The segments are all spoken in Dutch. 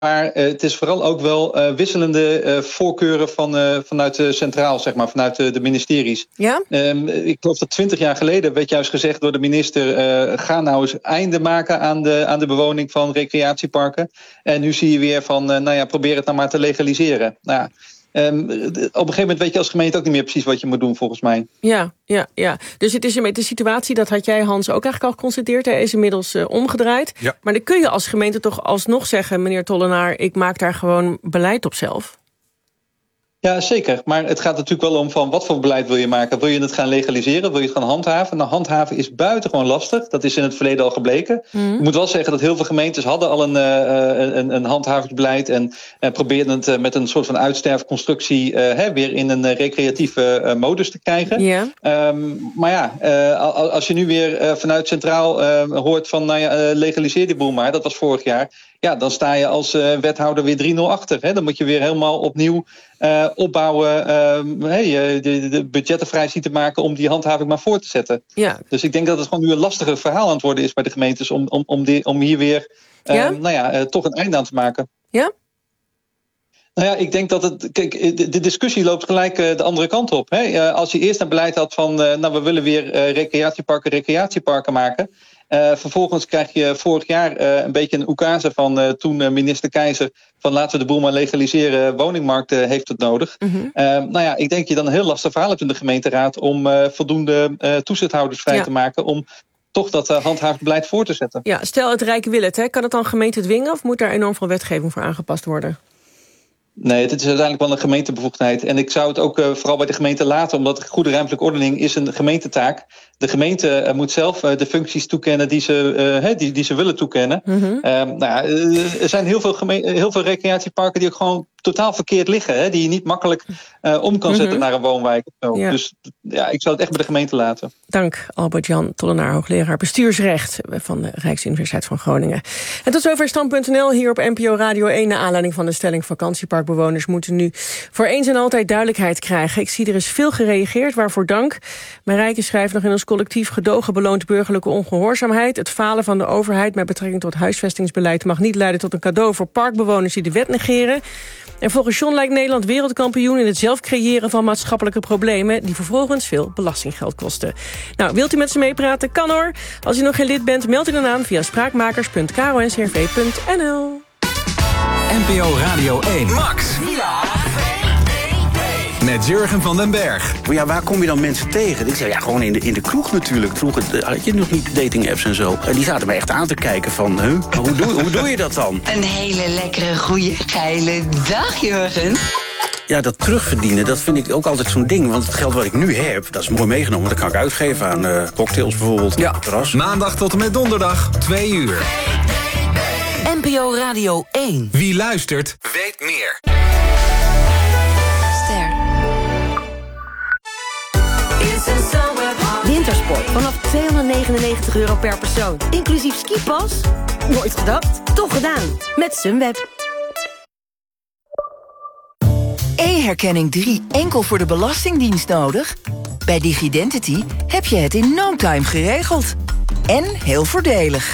Maar het is vooral ook wel wisselende voorkeuren vanuit centraal, zeg maar, vanuit de ministeries. Ja? Ik geloof dat 20 jaar geleden werd juist gezegd door de minister, ga nou eens einde maken aan de bewoning van recreatieparken. En nu zie je weer van, probeer het nou maar te legaliseren. Nou ja. Op een gegeven moment weet je als gemeente ook niet meer precies wat je moet doen, volgens mij. Ja. Dus het is met de situatie, dat had jij, Hans, ook eigenlijk al geconstateerd. Hij is inmiddels omgedraaid. Ja. Maar dan kun je als gemeente toch alsnog zeggen, meneer Tollenaar, ik maak daar gewoon beleid op zelf. Ja, zeker. Maar het gaat natuurlijk wel om van wat voor beleid wil je maken. Wil je het gaan legaliseren? Wil je het gaan handhaven? Nou, handhaven is buitengewoon lastig. Dat is in het verleden al gebleken. Ik moet wel zeggen dat heel veel gemeentes hadden al een handhavingsbeleid en probeerden het met een soort van uitsterfconstructie weer in een recreatieve modus te krijgen. Ja. Als je nu weer vanuit centraal hoort van legaliseer die boel maar, dat was vorig jaar. Ja, dan sta je als wethouder weer 3-0 achter. Hè? Dan moet je weer helemaal opnieuw opbouwen, de budgetten vrij zien te maken om die handhaving maar voor te zetten. Ja. Dus ik denk dat het gewoon nu een lastiger verhaal aan het worden is bij de gemeentes om hier weer toch een einde aan te maken. Ja? Nou ja, ik denk dat de discussie loopt gelijk de andere kant op. Hè? Als je eerst een beleid had van, we willen weer recreatieparken maken. Vervolgens krijg je vorig jaar een beetje een oekase van toen minister Keizer van laten we de boel maar legaliseren, woningmarkt heeft het nodig. Ik denk dat je dan een heel lastig verhaal hebt in de gemeenteraad om voldoende toezichthouders vrij te maken om toch dat handhavend beleid voor te zetten. Ja, stel het Rijk wil het, kan het dan gemeente dwingen of moet daar enorm veel wetgeving voor aangepast worden? Nee, het is uiteindelijk wel een gemeentebevoegdheid. En ik zou het ook vooral bij de gemeente laten, omdat goede ruimtelijke ordening is een gemeentetaak. De gemeente moet zelf de functies toekennen die ze willen toekennen. Er zijn heel veel recreatieparken die ook gewoon totaal verkeerd liggen. Die je niet makkelijk om kan zetten naar een woonwijk. Ja. Dus ik zou het echt bij de gemeente laten. Dank Albert-Jan Tollenaar, hoogleraar bestuursrecht van de Rijksuniversiteit van Groningen. En tot zover Stand.nl hier op NPO Radio 1. Naar aanleiding van de stelling vakantieparkbewoners moeten nu voor eens en altijd duidelijkheid krijgen. Ik zie er is veel gereageerd, waarvoor dank. Marijke schrijft nog in ons collectief gedogen beloont burgerlijke ongehoorzaamheid. Het falen van de overheid met betrekking tot huisvestingsbeleid mag niet leiden tot een cadeau voor parkbewoners die de wet negeren. En volgens John lijkt Nederland wereldkampioen in het zelf creëren van maatschappelijke problemen die vervolgens veel belastinggeld kosten. Nou, wilt u met ze meepraten? Kan hoor. Als u nog geen lid bent, meld u dan aan via spraakmakers.kro-ncrv.nl. NPO Radio 1. Max. Met Jurgen van den Berg. Ja, waar kom je dan mensen tegen? Ik zei, gewoon in de kroeg natuurlijk. Vroeger had je nog niet dating apps en zo. En die zaten me echt aan te kijken van, hoe doe je dat dan? Een hele lekkere, goede, geile dag, Jurgen. Ja, dat terugverdienen, dat vind ik ook altijd zo'n ding. Want het geld wat ik nu heb, dat is mooi meegenomen. Dat kan ik uitgeven aan cocktails bijvoorbeeld. Ja. Terras. Maandag tot en met donderdag, 2 uur. NPO Radio 1. Wie luistert, weet meer. Wintersport vanaf €299 per persoon. Inclusief skipas? Nooit gedacht? Toch gedaan. Met Sunweb. E-herkenning 3 enkel voor de Belastingdienst nodig? Bij Digidentity heb je het in no time geregeld. En heel voordelig.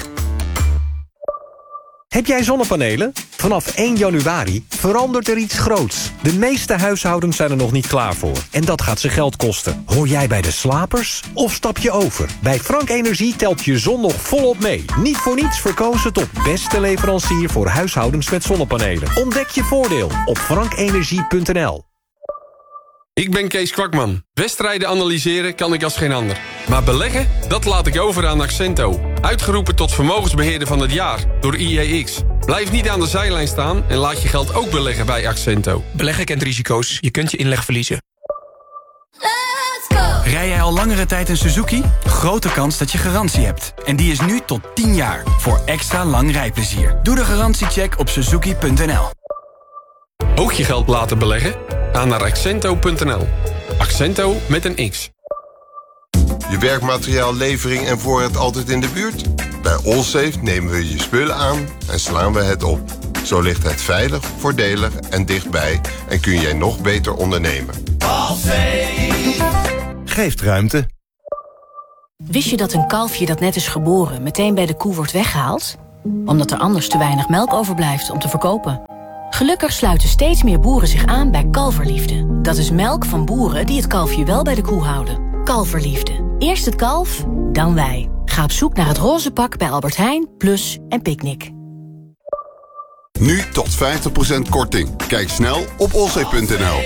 Heb jij zonnepanelen? Vanaf 1 januari verandert er iets groots. De meeste huishoudens zijn er nog niet klaar voor. En dat gaat ze geld kosten. Hoor jij bij de slapers? Of stap je over? Bij Frank Energie telt je zon nog volop mee. Niet voor niets verkozen tot beste leverancier voor huishoudens met zonnepanelen. Ontdek je voordeel op frankenergie.nl. Ik ben Kees Kwakman. Wedstrijden analyseren kan ik als geen ander. Maar beleggen, dat laat ik over aan Accento. Uitgeroepen tot vermogensbeheerder van het jaar door IEX. Blijf niet aan de zijlijn staan en laat je geld ook beleggen bij Accento. Beleggen kent risico's. Je kunt je inleg verliezen. Let's go! Rij jij al langere tijd een Suzuki? Grote kans dat je garantie hebt. En die is nu tot 10 jaar. Voor extra lang rijplezier. Doe de garantiecheck op suzuki.nl. Ook je geld laten beleggen? Ga naar Accento.nl. Accento met een X. Je werkmateriaal, levering en voorraad altijd in de buurt? Bij Allsafe nemen we je spullen aan en slaan we het op. Zo ligt het veilig, voordelig en dichtbij en kun jij nog beter ondernemen. Allsafe geeft ruimte. Wist je dat een kalfje dat net is geboren meteen bij de koe wordt weggehaald? omdat er anders te weinig melk overblijft om te verkopen. Gelukkig sluiten steeds meer boeren zich aan bij Kalverliefde. Dat is melk van boeren die het kalfje wel bij de koe houden. Kalverliefde. Eerst het kalf, dan wij. Ga op zoek naar het roze pak bij Albert Heijn, Plus en Picnic. Nu tot 50% korting. Kijk snel op olzee.nl.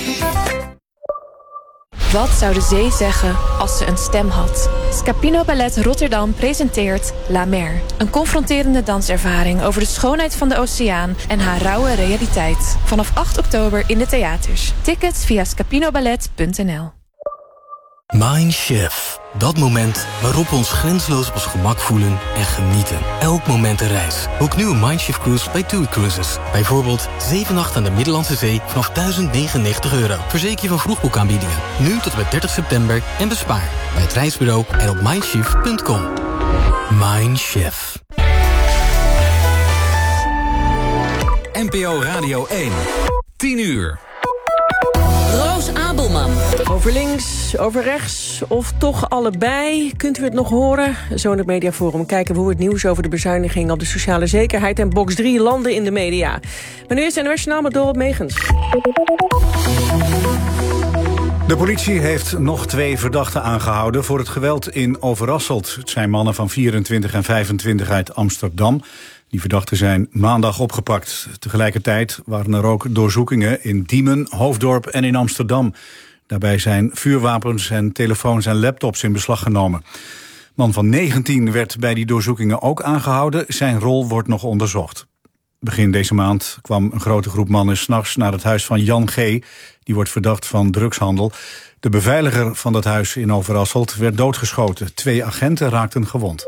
Wat zou de zee zeggen als ze een stem had? Scapino Ballet Rotterdam presenteert La Mer. Een confronterende danservaring over de schoonheid van de oceaan en haar rauwe realiteit. Vanaf 8 oktober in de theaters. Tickets via scapinoballet.nl. Mindshift. Dat moment waarop we ons grenzeloos op ons gemak voelen en genieten. Elk moment een reis. Boek nu een Mindshift cruise bij TUI Cruises. Bijvoorbeeld 7 nachten aan de Middellandse Zee vanaf €1099. Verzeker je van vroegboekaanbiedingen. Nu tot en met 30 september en bespaar bij het reisbureau en op mindshift.com. Mindshift. NPO Radio 1. 10 uur. Roos Abelman. Over links, over rechts of toch allebei? Kunt u het nog horen? Zo in het Mediaforum kijken we hoe het nieuws over de bezuiniging op de sociale zekerheid en box 3 landen in de media. Maar nu is het NOS Journaal met Dorot Megens. De politie heeft nog 2 verdachten aangehouden voor het geweld in Overasselt. Het zijn mannen van 24 en 25 uit Amsterdam. Die verdachten zijn maandag opgepakt. Tegelijkertijd waren er ook doorzoekingen in Diemen, Hoofddorp en in Amsterdam. Daarbij zijn vuurwapens en telefoons en laptops in beslag genomen. Man van 19 werd bij die doorzoekingen ook aangehouden. Zijn rol wordt nog onderzocht. Begin deze maand kwam een grote groep mannen 's nachts naar het huis van Jan G. Die wordt verdacht van drugshandel. De beveiliger van dat huis in Overasselt werd doodgeschoten. 2 agenten raakten gewond.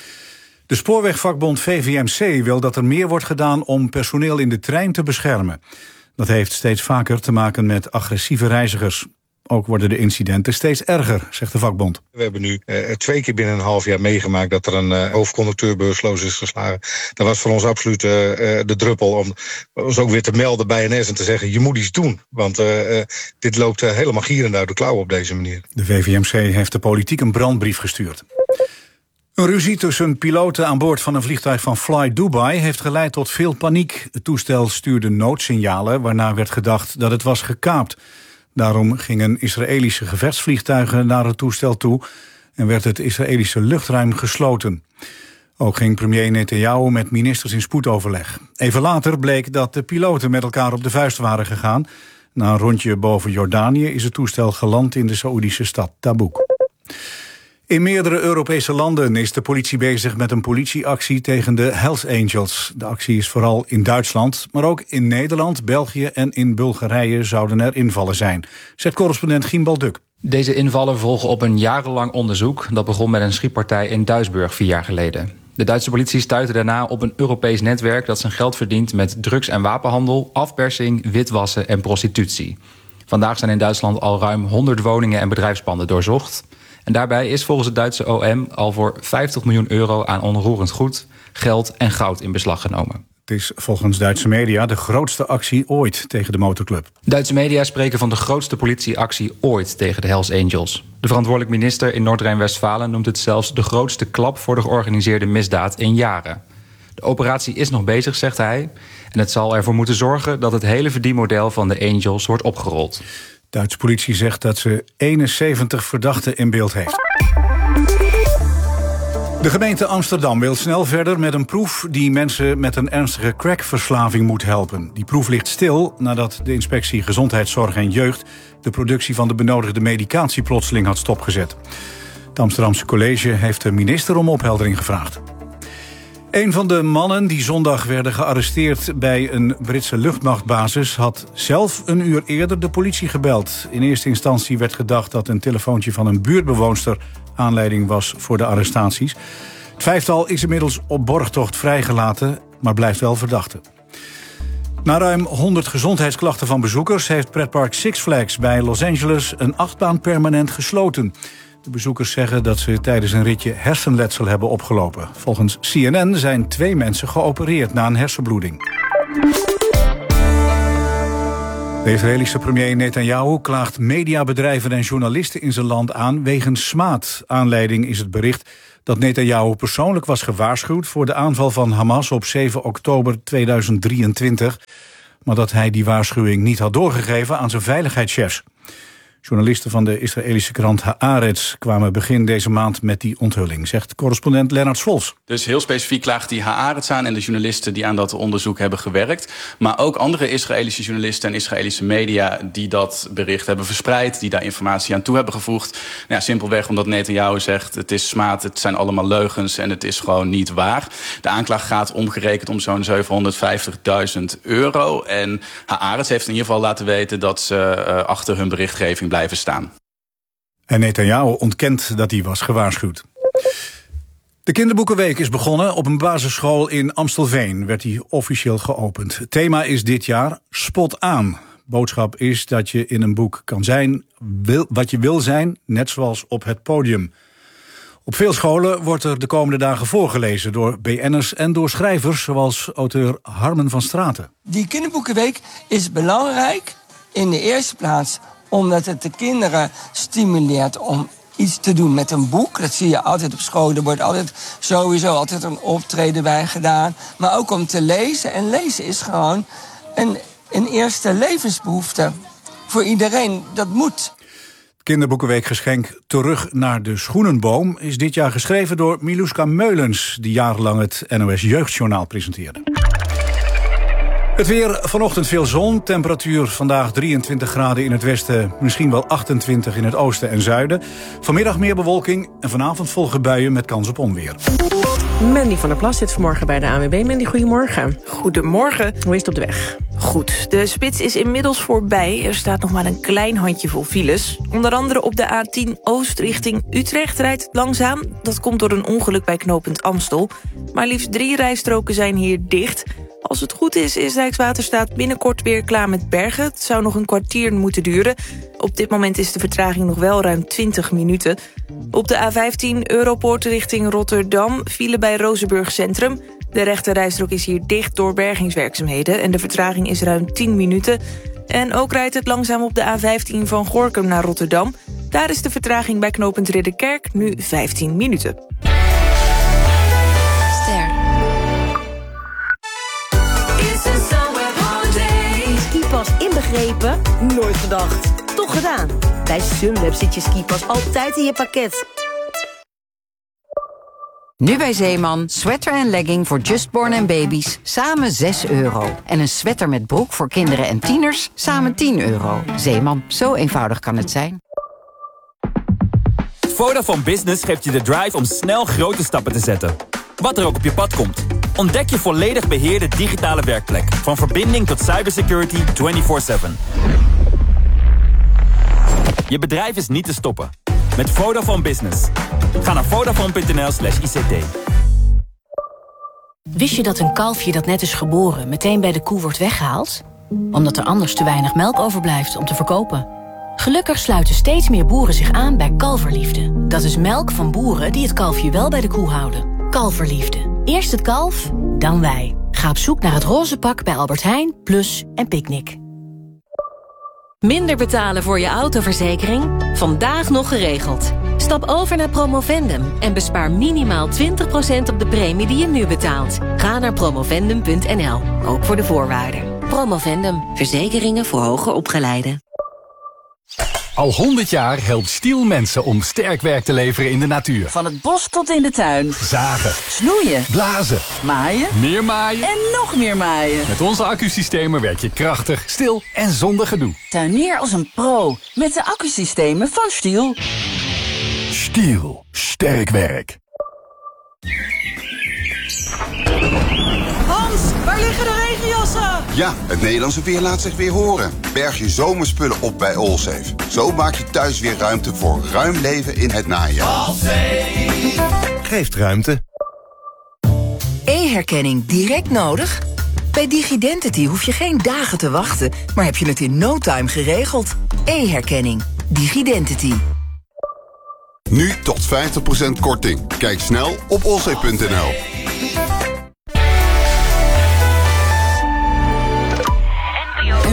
De spoorwegvakbond VVMC wil dat er meer wordt gedaan om personeel in de trein te beschermen. Dat heeft steeds vaker te maken met agressieve reizigers. Ook worden de incidenten steeds erger, zegt de vakbond. We hebben nu 2 keer binnen een half jaar meegemaakt dat er een hoofdconducteur bewusteloos is geslagen. Dat was voor ons absoluut de druppel om ons ook weer te melden bij NS en te zeggen: je moet iets doen. Want dit loopt helemaal gierend uit de klauwen op deze manier. De VVMC heeft de politiek een brandbrief gestuurd. Een ruzie tussen piloten aan boord van een vliegtuig van Fly Dubai heeft geleid tot veel paniek. Het toestel stuurde noodsignalen waarna werd gedacht dat het was gekaapt. Daarom gingen Israëlische gevechtsvliegtuigen naar het toestel toe en werd het Israëlische luchtruim gesloten. Ook ging premier Netanyahu met ministers in spoedoverleg. Even later bleek dat de piloten met elkaar op de vuist waren gegaan. Na een rondje boven Jordanië is het toestel geland in de Saoedische stad Tabuk. In meerdere Europese landen is de politie bezig met een politieactie tegen de Hells Angels. De actie is vooral in Duitsland, maar ook in Nederland, België en in Bulgarije zouden er invallen zijn, zegt correspondent Gimbal Duk. Deze invallen volgen op een jarenlang onderzoek. Dat begon met een schietpartij in Duisburg 4 jaar geleden. De Duitse politie stuitte daarna op een Europees netwerk dat zijn geld verdient met drugs- en wapenhandel, afpersing, witwassen en prostitutie. Vandaag zijn in Duitsland al ruim 100 woningen en bedrijfspanden doorzocht. En daarbij is volgens het Duitse OM al voor €50 miljoen aan onroerend goed, geld en goud in beslag genomen. Het is volgens Duitse media de grootste actie ooit tegen de motorclub. Duitse media spreken van de grootste politieactie ooit tegen de Hells Angels. De verantwoordelijk minister in Noord-Rijn-Westfalen noemt het zelfs de grootste klap voor de georganiseerde misdaad in jaren. De operatie is nog bezig, zegt hij. En het zal ervoor moeten zorgen dat het hele verdienmodel van de Angels wordt opgerold. De Duitse politie zegt dat ze 71 verdachten in beeld heeft. De gemeente Amsterdam wil snel verder met een proef die mensen met een ernstige crackverslaving moet helpen. Die proef ligt stil nadat de inspectie Gezondheidszorg en Jeugd de productie van de benodigde medicatie plotseling had stopgezet. Het Amsterdamse college heeft de minister om opheldering gevraagd. Een van de mannen die zondag werden gearresteerd bij een Britse luchtmachtbasis had zelf een uur eerder de politie gebeld. In eerste instantie werd gedacht dat een telefoontje van een buurtbewoonster aanleiding was voor de arrestaties. Het vijftal is inmiddels op borgtocht vrijgelaten, maar blijft wel verdachte. Na ruim 100 gezondheidsklachten van bezoekers heeft pretpark Six Flags bij Los Angeles een achtbaan permanent gesloten. De bezoekers zeggen dat ze tijdens een ritje hersenletsel hebben opgelopen. Volgens CNN zijn 2 mensen geopereerd na een hersenbloeding. De Israëlische premier Netanyahu klaagt mediabedrijven en journalisten in zijn land aan wegens smaad. Aanleiding is het bericht dat Netanyahu persoonlijk was gewaarschuwd voor de aanval van Hamas op 7 oktober 2023, maar dat hij die waarschuwing niet had doorgegeven aan zijn veiligheidschefs. Journalisten van de Israëlische krant Haaretz kwamen begin deze maand met die onthulling, zegt correspondent Lennart Svols. Dus heel specifiek klaagt die Haaretz aan en de journalisten die aan dat onderzoek hebben gewerkt. Maar ook andere Israëlische journalisten en Israëlische media die dat bericht hebben verspreid, die daar informatie aan toe hebben gevoegd. Nou ja, simpelweg omdat Netanyahu zegt, het is smaad, het zijn allemaal leugens en het is gewoon niet waar. De aanklacht gaat omgerekend om zo'n €750.000. En Haaretz heeft in ieder geval laten weten dat ze achter hun berichtgeving blijven staan. En Netanyahu ontkent dat hij was gewaarschuwd. De kinderboekenweek is begonnen. Op een basisschool in Amstelveen werd die officieel geopend. Het thema is dit jaar Spot aan. Boodschap is dat je in een boek kan zijn wat je wil zijn, net zoals op het podium. Op veel scholen wordt er de komende dagen voorgelezen door BN'ers en door schrijvers zoals auteur Harmen van Straten. Die kinderboekenweek is belangrijk in de eerste plaats omdat het de kinderen stimuleert om iets te doen met een boek. Dat zie je altijd op school. Er wordt sowieso altijd een optreden bij gedaan. Maar ook om te lezen. En lezen is gewoon een eerste levensbehoefte. Voor iedereen, dat moet. Het kinderboekenweekgeschenk Terug naar de Schoenenboom is dit jaar geschreven door Miluska Meulens, die jarenlang het NOS Jeugdjournaal presenteerde. Het weer, vanochtend veel zon, temperatuur vandaag 23 graden in het westen, misschien wel 28 in het oosten en zuiden. Vanmiddag meer bewolking en vanavond volgen buien met kans op onweer. Mandy van der Plas zit vanmorgen bij de ANWB. Mandy, goedemorgen. Goedemorgen. Hoe is het op de weg? Goed, de spits is inmiddels voorbij. Er staat nog maar een klein handjevol files. Onder andere op de A10 Oost richting Utrecht rijdt het langzaam. Dat komt door een ongeluk bij knooppunt Amstel. Maar liefst 3 rijstroken zijn hier dicht. Als het goed is Rijkswaterstaat binnenkort weer klaar met bergen. Het zou nog een kwartier moeten duren. Op dit moment is de vertraging nog wel ruim 20 minuten. Op de A15 Europoort richting Rotterdam file bij Rozenburg Centrum. De rechterrijstrook is hier dicht door bergingswerkzaamheden en de vertraging is ruim 10 minuten. En ook rijdt het langzaam op de A15 van Gorinchem naar Rotterdam. Daar is de vertraging bij knooppunt Ridderkerk nu 15 minuten. Ster. Skipas inbegrepen? Nooit gedacht. Toch gedaan. Bij Sunweb zit je skipas altijd in je pakket. Nu bij Zeeman, sweater en legging voor Justborn en baby's, samen €6. En een sweater met broek voor kinderen en tieners, samen €10. Zeeman, zo eenvoudig kan het zijn. Vodafone Business geeft je de drive om snel grote stappen te zetten. Wat er ook op je pad komt. Ontdek je volledig beheerde digitale werkplek. Van verbinding tot cybersecurity 24/7. Je bedrijf is niet te stoppen. Met Vodafone Business. Ga naar vodafone.nl/ICT. Wist je dat een kalfje dat net is geboren meteen bij de koe wordt weggehaald? Omdat er anders te weinig melk overblijft om te verkopen. Gelukkig sluiten steeds meer boeren zich aan bij Kalverliefde. Dat is melk van boeren die het kalfje wel bij de koe houden. Kalverliefde. Eerst het kalf, dan wij. Ga op zoek naar het roze pak bij Albert Heijn, Plus en Picnic. Minder betalen voor je autoverzekering? Vandaag nog geregeld. Stap over naar Promovendum en bespaar minimaal 20% op de premie die je nu betaalt. Ga naar promovendum.nl, ook voor de voorwaarden. Promovendum, verzekeringen voor hoger opgeleiden. Al 100 jaar helpt Stiel mensen om sterk werk te leveren in de natuur. Van het bos tot in de tuin. Zagen. Snoeien. Blazen. Maaien. Meer maaien. En nog meer maaien. Met onze accusystemen werk je krachtig, stil en zonder gedoe. Tuinier als een pro met de accusystemen van Stiel. Stiel. Sterk werk. Hans, waar liggen de regenjassen? Ja, het Nederlandse weer laat zich weer horen. Berg je zomerspullen op bij Allsafe. Zo maak je thuis weer ruimte voor ruim leven in het najaar. Allsafe geeft ruimte. E-herkenning direct nodig? Bij DigiDentity hoef je geen dagen te wachten, maar heb je het in no time geregeld. E-herkenning. DigiDentity. Nu tot 50% korting. Kijk snel op allsafe.nl.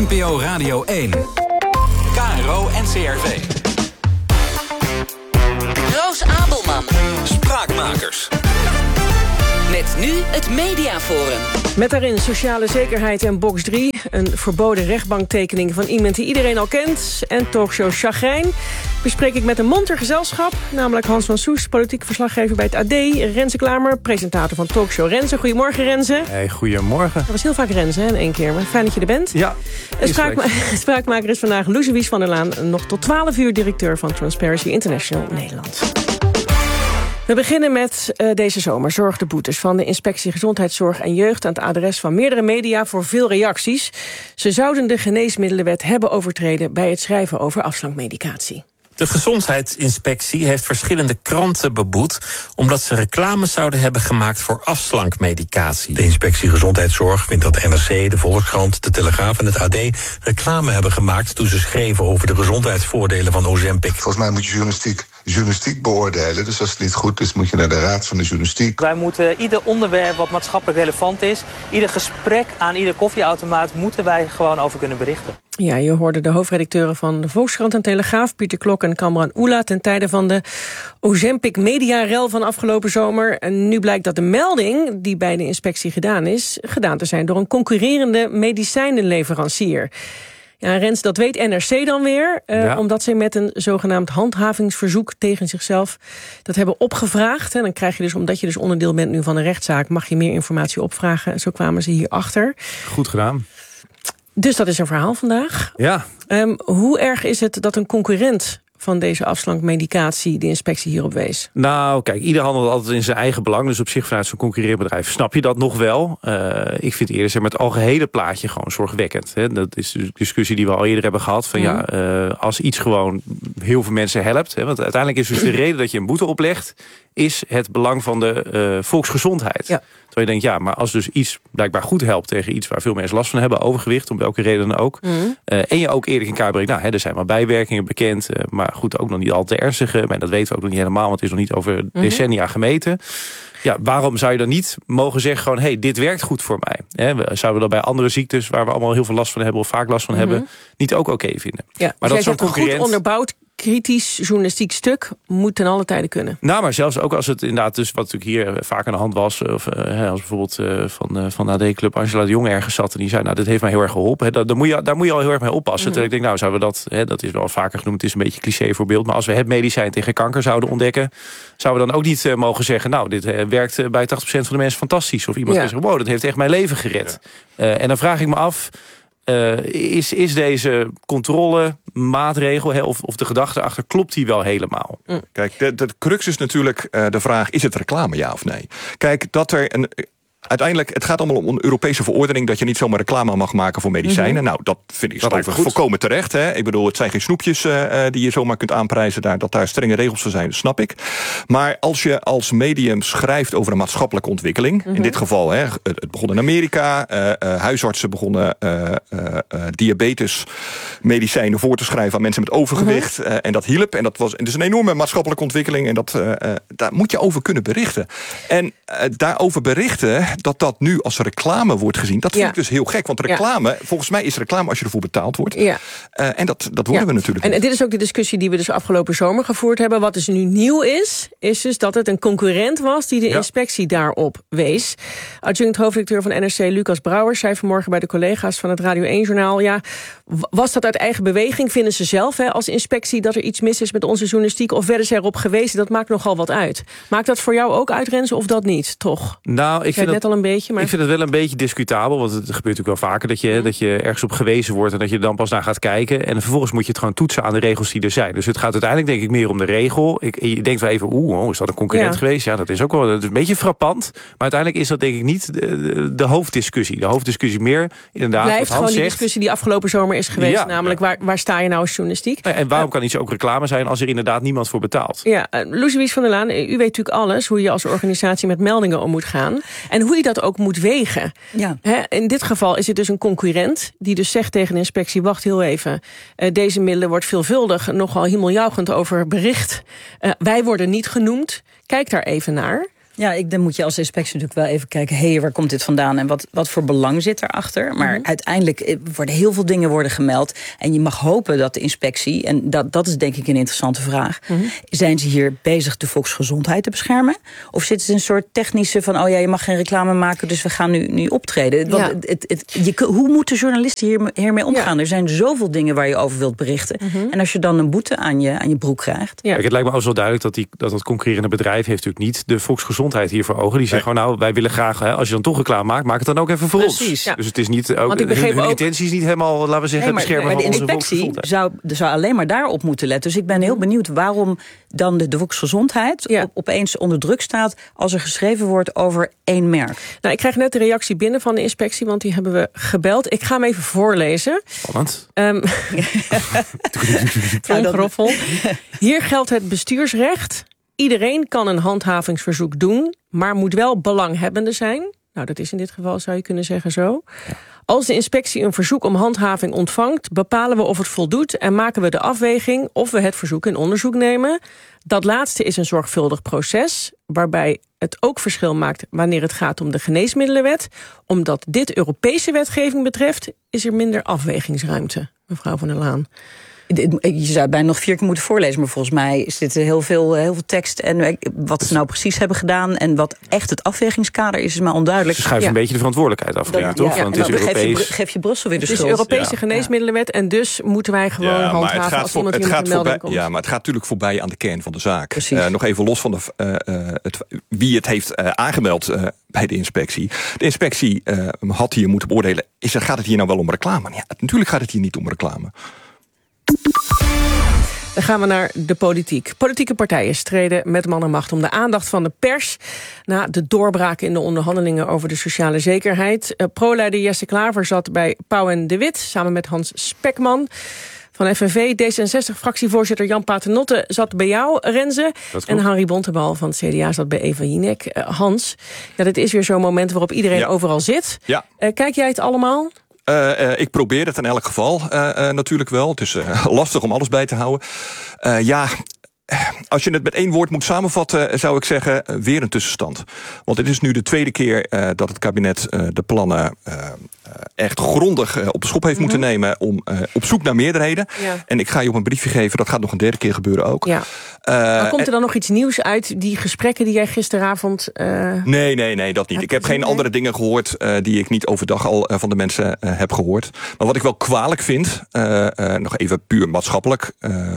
NPO Radio 1. KRO NCRV. Roos Abelman. Spraakmakers. Met nu het Mediaforum. Met daarin sociale zekerheid en box 3. Een verboden rechtbanktekening van iemand die iedereen al kent. En talkshow Chagrijn. Bespreek ik met een monter gezelschap. Namelijk Hans van Soest, politiek verslaggever bij het AD. Renze Klamer, presentator van talkshow Renze. Goedemorgen Renze. Hey, goedemorgen. Dat was heel vaak Renze in één keer. Maar fijn dat je er bent. Ja. Spraakmaker is vandaag Loes Wies van der Laan. Nog tot 12 uur directeur van Transparency International Nederland. We beginnen met deze zomer zorgde boetes van de Inspectie Gezondheidszorg en Jeugd aan het adres van meerdere media voor veel reacties. Ze zouden de geneesmiddelenwet hebben overtreden bij het schrijven over afslankmedicatie. De Gezondheidsinspectie heeft verschillende kranten beboet omdat ze reclame zouden hebben gemaakt voor afslankmedicatie. De Inspectie Gezondheidszorg vindt dat NRC, de Volkskrant, de Telegraaf en het AD reclame hebben gemaakt toen ze schreven over de gezondheidsvoordelen van Ozempic. Volgens mij moet je journalistiek beoordelen. Dus als het niet goed is, moet je naar de Raad van de Journalistiek. Wij moeten ieder onderwerp wat maatschappelijk relevant is, ieder gesprek aan ieder koffieautomaat, moeten wij gewoon over kunnen berichten. Ja, je hoorde de hoofdredacteuren van de Volkskrant en Telegraaf, Pieter Klok en Kamran Oela, ten tijde van de Ozempic Media-rel van afgelopen zomer. En nu blijkt dat de melding die bij de inspectie gedaan te zijn door een concurrerende medicijnenleverancier. Ja, Rens, dat weet NRC dan weer, omdat ze met een zogenaamd handhavingsverzoek tegen zichzelf dat hebben opgevraagd. En dan krijg je dus, omdat je dus onderdeel bent nu van een rechtszaak, mag je meer informatie opvragen. Zo kwamen ze hierachter. Goed gedaan. Dus dat is een verhaal vandaag. Ja. Hoe erg is het dat een concurrent van deze afslankmedicatie de inspectie hierop wees? Nou, kijk, ieder handelt altijd in zijn eigen belang. Dus op zich vanuit zo'n concurrerend bedrijf snap je dat nog wel. Ik vind eerder zeg maar het algehele plaatje gewoon zorgwekkend. Hè. Dat is de discussie die we al eerder hebben gehad. Van als iets gewoon heel veel mensen helpt. Hè, want uiteindelijk is dus de reden dat je een boete oplegt, is het belang van de volksgezondheid. Ja. Terwijl je denkt, maar als dus iets blijkbaar goed helpt tegen iets waar veel mensen last van hebben, overgewicht, om welke reden dan ook. En je ook eerlijk in kaart brengt, er zijn wel bijwerkingen bekend, maar goed, ook nog niet al te ernstige. Maar dat weten we ook nog niet helemaal, want het is nog niet over decennia gemeten. Ja, waarom zou je dan niet mogen zeggen gewoon, dit werkt goed voor mij? Zouden we dat bij andere ziektes, waar we allemaal heel veel last van hebben of vaak last van hebben, niet ook oké vinden? Ja, maar dus dat zo'n goed onderbouwd kritisch journalistiek stuk moet ten alle tijde kunnen. Nou, maar zelfs ook als het inderdaad, dus wat natuurlijk hier vaak aan de hand was, of als bijvoorbeeld van de AD-club Angela de Jong ergens zat en die zei, dit heeft mij heel erg geholpen. Daar moet je al heel erg mee oppassen. Terwijl ik denk, zouden we dat is wel vaker genoemd, het is een beetje een cliché voorbeeld, maar als we het medicijn tegen kanker zouden ontdekken, zouden we dan ook niet mogen zeggen, dit werkt bij 80% van de mensen fantastisch. Of iemand kan zeggen, wow, dat heeft echt mijn leven gered. En dan vraag ik me af, is deze controlemaatregel of de gedachte achter, klopt die wel helemaal? Kijk, de crux is natuurlijk de vraag, is het reclame, ja of nee? Kijk, uiteindelijk, het gaat allemaal om een Europese verordening dat je niet zomaar reclame mag maken voor medicijnen. Nou, dat vind ik volkomen terecht. Hè? Ik bedoel, het zijn geen snoepjes die je zomaar kunt aanprijzen. Dat daar strenge regels voor zijn, dat snap ik. Maar als je als medium schrijft over een maatschappelijke ontwikkeling, in dit geval, het begon in Amerika, huisartsen begonnen diabetesmedicijnen voor te schrijven aan mensen met overgewicht. En dat hielp. En dat was dus een enorme maatschappelijke ontwikkeling. En daar moet je over kunnen berichten. En daarover berichten, dat nu als reclame wordt gezien, dat vind ik dus heel gek. Want reclame, volgens mij is reclame als je ervoor betaald wordt. Ja. En dat worden we natuurlijk. En dit is ook de discussie die we dus afgelopen zomer gevoerd hebben. Wat dus nu nieuw is dus dat het een concurrent was die de inspectie daarop wees. Adjunct hoofdredacteur van NRC Lucas Brouwers zei vanmorgen bij de collega's van het Radio 1-journaal, was dat uit eigen beweging? Vinden ze zelf als inspectie dat er iets mis is met onze journalistiek? Of werden ze erop gewezen? Dat maakt nogal wat uit. Maakt dat voor jou ook uit, Renze, of dat niet? Toch? Nou, ik vind net al een beetje, maar ik vind het wel een beetje discutabel, want het gebeurt natuurlijk wel vaker dat je ergens op gewezen wordt en dat je er dan pas naar gaat kijken. En vervolgens moet je het gewoon toetsen aan de regels die er zijn. Dus het gaat uiteindelijk denk ik meer om de regel. Je denkt wel even, is dat een concurrent geweest? Ja, dat is ook wel een beetje frappant. Maar uiteindelijk is dat denk ik niet de hoofddiscussie. De hoofddiscussie meer, inderdaad, blijft gewoon die discussie die afgelopen zomer is geweest. Namelijk, waar sta je nou als journalistiek? En waarom kan iets ook reclame zijn als er inderdaad niemand voor betaalt? Ja, Loes Wies van der Laan, u weet natuurlijk alles, hoe je als organisatie met meldingen om moet gaan. En hoe je dat ook moet wegen. Ja. In dit geval is het dus een concurrent die dus zegt tegen de inspectie, wacht heel even, deze middelen wordt veelvuldig nogal hemeljauwend over bericht. Wij worden niet genoemd. Kijk daar even naar. Ja, dan moet je als inspectie natuurlijk wel even kijken... waar komt dit vandaan en wat voor belang zit erachter? Maar uiteindelijk worden heel veel dingen gemeld. En je mag hopen dat de inspectie... en dat is denk ik een interessante vraag... zijn ze hier bezig de volksgezondheid te beschermen? Of zitten ze een soort technische van... je mag geen reclame maken, dus we gaan nu optreden? Want hoe moeten journalisten hiermee omgaan? Er zijn zoveel dingen waar je over wilt berichten. En als je dan een boete aan je broek krijgt... Kijk, het lijkt me wel duidelijk dat concurrerende bedrijf... heeft natuurlijk niet de volksgezondheid hier voor ogen. Die zeggen gewoon, wij willen graag... als je dan toch reclame maakt, maak het dan ook even voor ons. Ja. Dus het is niet... hun intentie is niet helemaal, laten we zeggen... beschermen van onze volksgezondheid. De inspectie zou alleen maar daarop moeten letten. Dus ik ben heel benieuwd waarom dan de volksgezondheid... opeens onder druk staat als er geschreven wordt over één merk. Nou, ik krijg net de reactie binnen van de inspectie... want die hebben we gebeld. Ik ga hem even voorlezen. Spannend. Tromgeroffel. Hier geldt het bestuursrecht. Iedereen kan een handhavingsverzoek doen... maar moet wel belanghebbende zijn. Nou, dat is in dit geval, zou je kunnen zeggen, zo. Ja. Als de inspectie een verzoek om handhaving ontvangt... bepalen we of het voldoet en maken we de afweging... of we het verzoek in onderzoek nemen. Dat laatste is een zorgvuldig proces... waarbij het ook verschil maakt wanneer het gaat om de geneesmiddelenwet. Omdat dit Europese wetgeving betreft... is er minder afwegingsruimte, mevrouw Van der Laan. Je zou het bijna nog 4 keer moeten voorlezen... maar volgens mij is dit heel veel tekst... en wat ze nou precies hebben gedaan... en wat echt het afwegingskader is maar onduidelijk. Ze schuiven een beetje de verantwoordelijkheid af, toch? Want het is Europees. Geef je Brussel weer de schuld. Het is Europese geneesmiddelenwet... en dus moeten wij gewoon handhaven als iemand hier met een melding komt. Ja, maar het gaat natuurlijk voorbij aan de kern van de zaak. Nog even los van wie het heeft aangemeld... bij de inspectie. De inspectie had hier moeten beoordelen... gaat het hier nou wel om reclame? Ja, natuurlijk gaat het hier niet om reclame. Dan gaan we naar de politiek. Politieke partijen streden met man en macht om de aandacht van de pers... na de doorbraak in de onderhandelingen over de sociale zekerheid. Pro-leider Jesse Klaver zat bij Pauw en de Wit... samen met Hans Spekman. Van FNV, D66-fractievoorzitter Jan Paternotte zat bij jou, Renze. En Harry Bontebal van het CDA zat bij Eva Jinek. Hans, dit is weer zo'n moment waarop iedereen overal zit. Ja. Kijk jij het allemaal? Ik probeer het in elk geval natuurlijk wel. Het is lastig om alles bij te houden. Als je het met 1 woord moet samenvatten... zou ik zeggen, weer een tussenstand. Want het is nu de 2e keer dat het kabinet de plannen... echt grondig op de schop heeft moeten nemen... om op zoek naar meerderheden. Ja. En ik ga je op een briefje geven, dat gaat nog een 3e keer gebeuren ook. Ja. Maar komt er dan nog iets nieuws uit, die gesprekken die jij gisteravond... Nee, dat niet. Ik heb geen andere dingen gehoord... die ik niet overdag al van de mensen heb gehoord. Maar wat ik wel kwalijk vind, nog even puur maatschappelijk...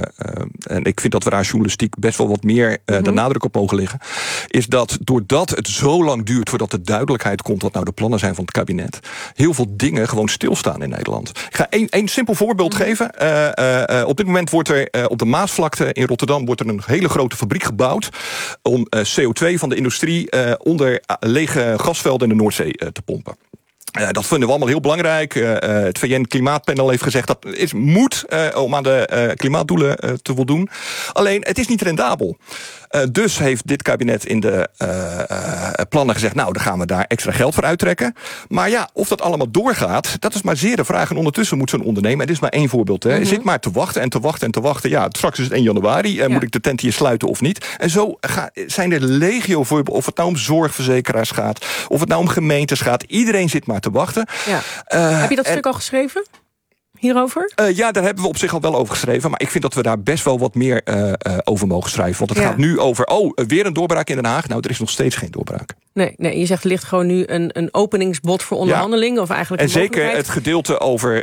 en ik vind dat we daar journalistiek best wel wat meer de nadruk op mogen leggen... is dat doordat het zo lang duurt voordat er duidelijkheid komt... wat nou de plannen zijn van het kabinet... heel veel dingen gewoon stilstaan in Nederland. Ik ga één simpel voorbeeld geven. Op dit moment wordt er op de Maasvlakte in Rotterdam... wordt er een hele grote fabriek gebouwd... om CO2 van de industrie onder lege gasvelden in de Noordzee te pompen. Dat vinden we allemaal heel belangrijk. Het VN-klimaatpanel heeft gezegd dat het moet om aan de klimaatdoelen te voldoen. Alleen, het is niet rendabel. Dus heeft dit kabinet in de plannen gezegd... nou, dan gaan we daar extra geld voor uittrekken. Maar ja, of dat allemaal doorgaat, dat is maar zeer de vraag. En ondertussen moet zo'n ondernemer, het is maar 1 voorbeeld... zit maar te wachten en te wachten en te wachten. Ja, straks is het 1 januari, moet ik de tent hier sluiten of niet? En zo zijn er legio voorbeelden, of het nou om zorgverzekeraars gaat... of het nou om gemeentes gaat. Iedereen zit maar te wachten. Ja. Heb je dat stuk al geschreven? Hierover? Ja, daar hebben we op zich al wel over geschreven. Maar ik vind dat we daar best wel wat meer over mogen schrijven. Want het gaat nu over, weer een doorbraak in Den Haag. Nou, er is nog steeds geen doorbraak. Nee, je zegt er ligt gewoon nu een openingsbod voor onderhandeling. Ja. Of eigenlijk en zeker het gedeelte over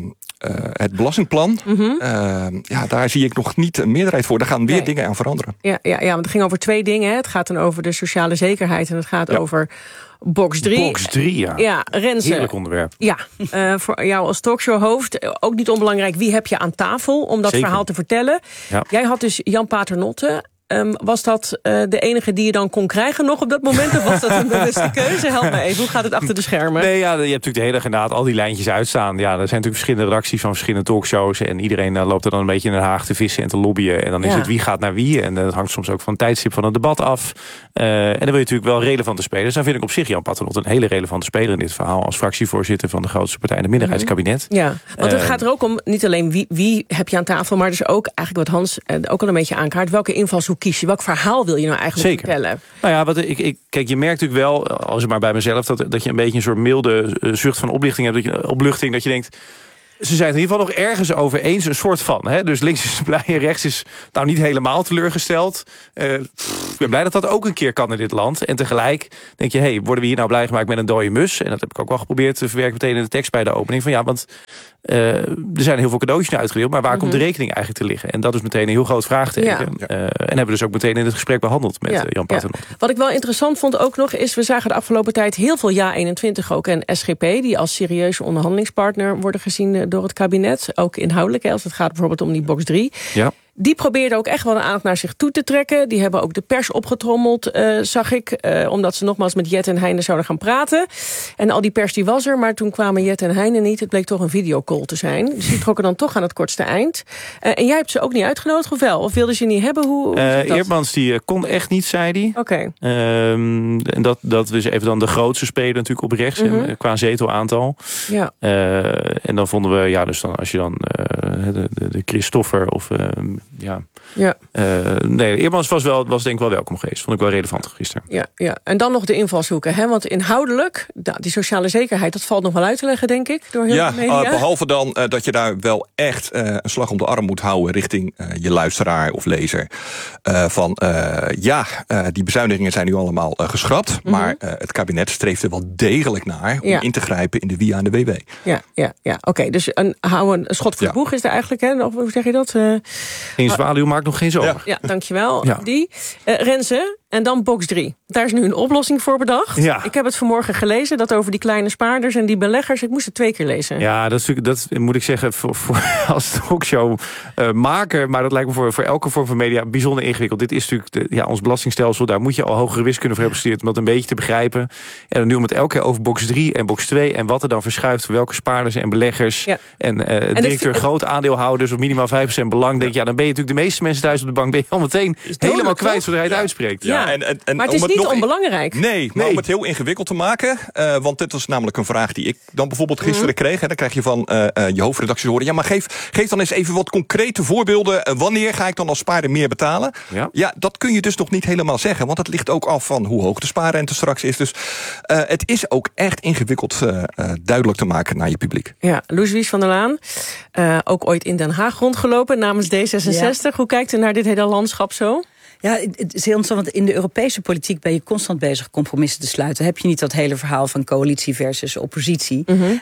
het belastingplan. Daar zie ik nog niet een meerderheid voor. Daar gaan weer dingen aan veranderen. Ja, want het ging over 2 dingen. Hè. Het gaat dan over de sociale zekerheid. En het gaat over... Box 3. Box 3, ja. Ja, Renze. Heerlijk onderwerp. Ja, voor jou als talkshowhoofd ook niet onbelangrijk. Wie heb je aan tafel om dat verhaal te vertellen? Ja. Jij had dus Jan Paternotte. Was dat de enige die je dan kon krijgen nog op dat moment? Of was dat een bewuste keuze? Help me even, hoe gaat het achter de schermen? Nee, je hebt natuurlijk de hele inderdaad al die lijntjes uitstaan. Ja, er zijn natuurlijk verschillende redacties van verschillende talkshows. En iedereen loopt er dan een beetje in Den Haag te vissen en te lobbyen. En dan is het wie gaat naar wie. En dat hangt soms ook van het tijdstip van het debat af. En dan wil je natuurlijk wel relevante spelers. Dan vind ik op zich Jan Paternotte een hele relevante speler in dit verhaal. Als fractievoorzitter van de grootste partij in het minderheidskabinet. Ja, want het gaat er ook om, niet alleen wie heb je aan tafel, maar dus ook eigenlijk wat Hans ook al een beetje aankaart. Welke invalshoek waarvoor kies je? Welk verhaal wil je nou eigenlijk vertellen? Nou ja, kijk, je merkt natuurlijk wel, als ik maar bij mezelf, dat je een beetje een soort milde zucht van opluchting, dat je denkt, ze zijn het in ieder geval nog ergens over eens, een soort van. Hè? Dus links is blij en rechts is nou niet helemaal teleurgesteld. Ik ben blij dat dat ook een keer kan in dit land. En tegelijk denk je, worden we hier nou blij gemaakt met een dode mus? En dat heb ik ook wel geprobeerd te verwerken meteen in de tekst bij de opening. Van want er zijn heel veel cadeautjes nu uitgedeeld, maar waar komt de rekening eigenlijk te liggen? En dat is meteen een heel groot vraagteken. Ja. En hebben we dus ook meteen in het gesprek behandeld met Jan Paternotte. Ja. Wat ik wel interessant vond ook nog is, we zagen de afgelopen tijd heel veel JA21 ook en SGP, die als serieuze onderhandelingspartner worden gezien door het kabinet. Ook inhoudelijk, als het gaat bijvoorbeeld om die box 3. Ja. Die probeerden ook echt wel een aandacht naar zich toe te trekken. Die hebben ook de pers opgetrommeld, zag ik. Omdat ze nogmaals met Jet en Heine zouden gaan praten. En al die pers die was er, maar toen kwamen Jet en Heine niet. Het bleek toch een videocall te zijn. Dus die trokken dan toch aan het kortste eind. En jij hebt ze ook niet uitgenodigd, of wel? Of wilden ze niet hebben? Hoe Eerdmans die kon echt niet, zei hij. Oké. En dat is even dan de grootste speler natuurlijk op rechts. Qua zetelaantal. Ja. En dan vonden we, dus dan als je dan de Christoffer of... Eerdmans was denk ik wel welkom geweest. Vond ik wel relevant gisteren. Ja. En dan nog de invalshoeken. Hè? Want inhoudelijk, die sociale zekerheid, dat valt nog wel uit te leggen, denk ik, door heel veel media. Behalve dan dat je daar wel echt een slag om de arm moet houden richting je luisteraar of lezer. Die bezuinigingen zijn nu allemaal geschrapt. Maar het kabinet streeft er wel degelijk naar om in te grijpen in de WIA en de WW. Ja. Oké, dus een schot voor de boeg is er eigenlijk, hè? Of hoe zeg je dat? Geen zwaluw maakt nog geen zomer. Ja, dankjewel. Ja. Die. Renze, en dan box 3. Daar is nu een oplossing voor bedacht. Ja. Ik heb het vanmorgen gelezen, dat over die kleine spaarders en die beleggers. Ik moest het 2 keer lezen. Ja, dat moet ik zeggen, voor als talkshow maker, maar dat lijkt me voor elke vorm van media bijzonder ingewikkeld. Dit is natuurlijk ons belastingstelsel, daar moet je al hogere wiskunde voor hebben gestudeerd om dat een beetje te begrijpen. En dan nu om het elke keer over box 3 en box 2 en wat er dan verschuift voor welke spaarders en beleggers en directeur groot aandeelhouders of minimaal 5% belang. Denk dan ben je natuurlijk de meeste mensen thuis op de bank ben je al meteen helemaal kwijt zodra hij het uitspreekt. Ja. Maar het is niet onbelangrijk. Nee, maar om het heel ingewikkeld te maken, want dit was namelijk een vraag die ik dan bijvoorbeeld gisteren kreeg. En dan krijg je van je hoofdredactie te horen, ja, maar geef dan eens even wat concrete voorbeelden. Wanneer ga ik dan als spaarder meer betalen? Ja, dat kun je dus nog niet helemaal zeggen, want het ligt ook af van hoe hoog de spaarrente straks is. Dus het is ook echt ingewikkeld duidelijk te maken naar je publiek. Ja, Loes Wies van der Laan, ook ooit in Den Haag rondgelopen namens D66. Ja. Hoe kijkt u naar dit hele landschap zo? Ja, het is heel interessant, want in de Europese politiek ben je constant bezig compromissen te sluiten. Heb je niet dat hele verhaal van coalitie versus oppositie.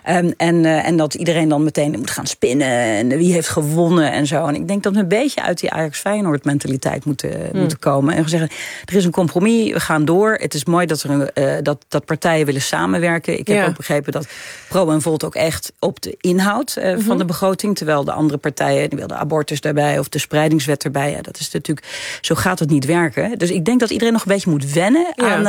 En dat iedereen dan meteen moet gaan spinnen en wie heeft gewonnen en zo. En ik denk dat we een beetje uit die Ajax-Feyenoord mentaliteit moeten komen. En zeggen, er is een compromis, we gaan door. Het is mooi dat partijen willen samenwerken. Ik heb ook begrepen dat Pro en Volt ook echt op de inhoud van de begroting, terwijl de andere partijen, die wilden abortus daarbij of de spreidingswet erbij. Ja, dat is natuurlijk, zo gaat het niet werken. Dus ik denk dat iedereen nog een beetje moet wennen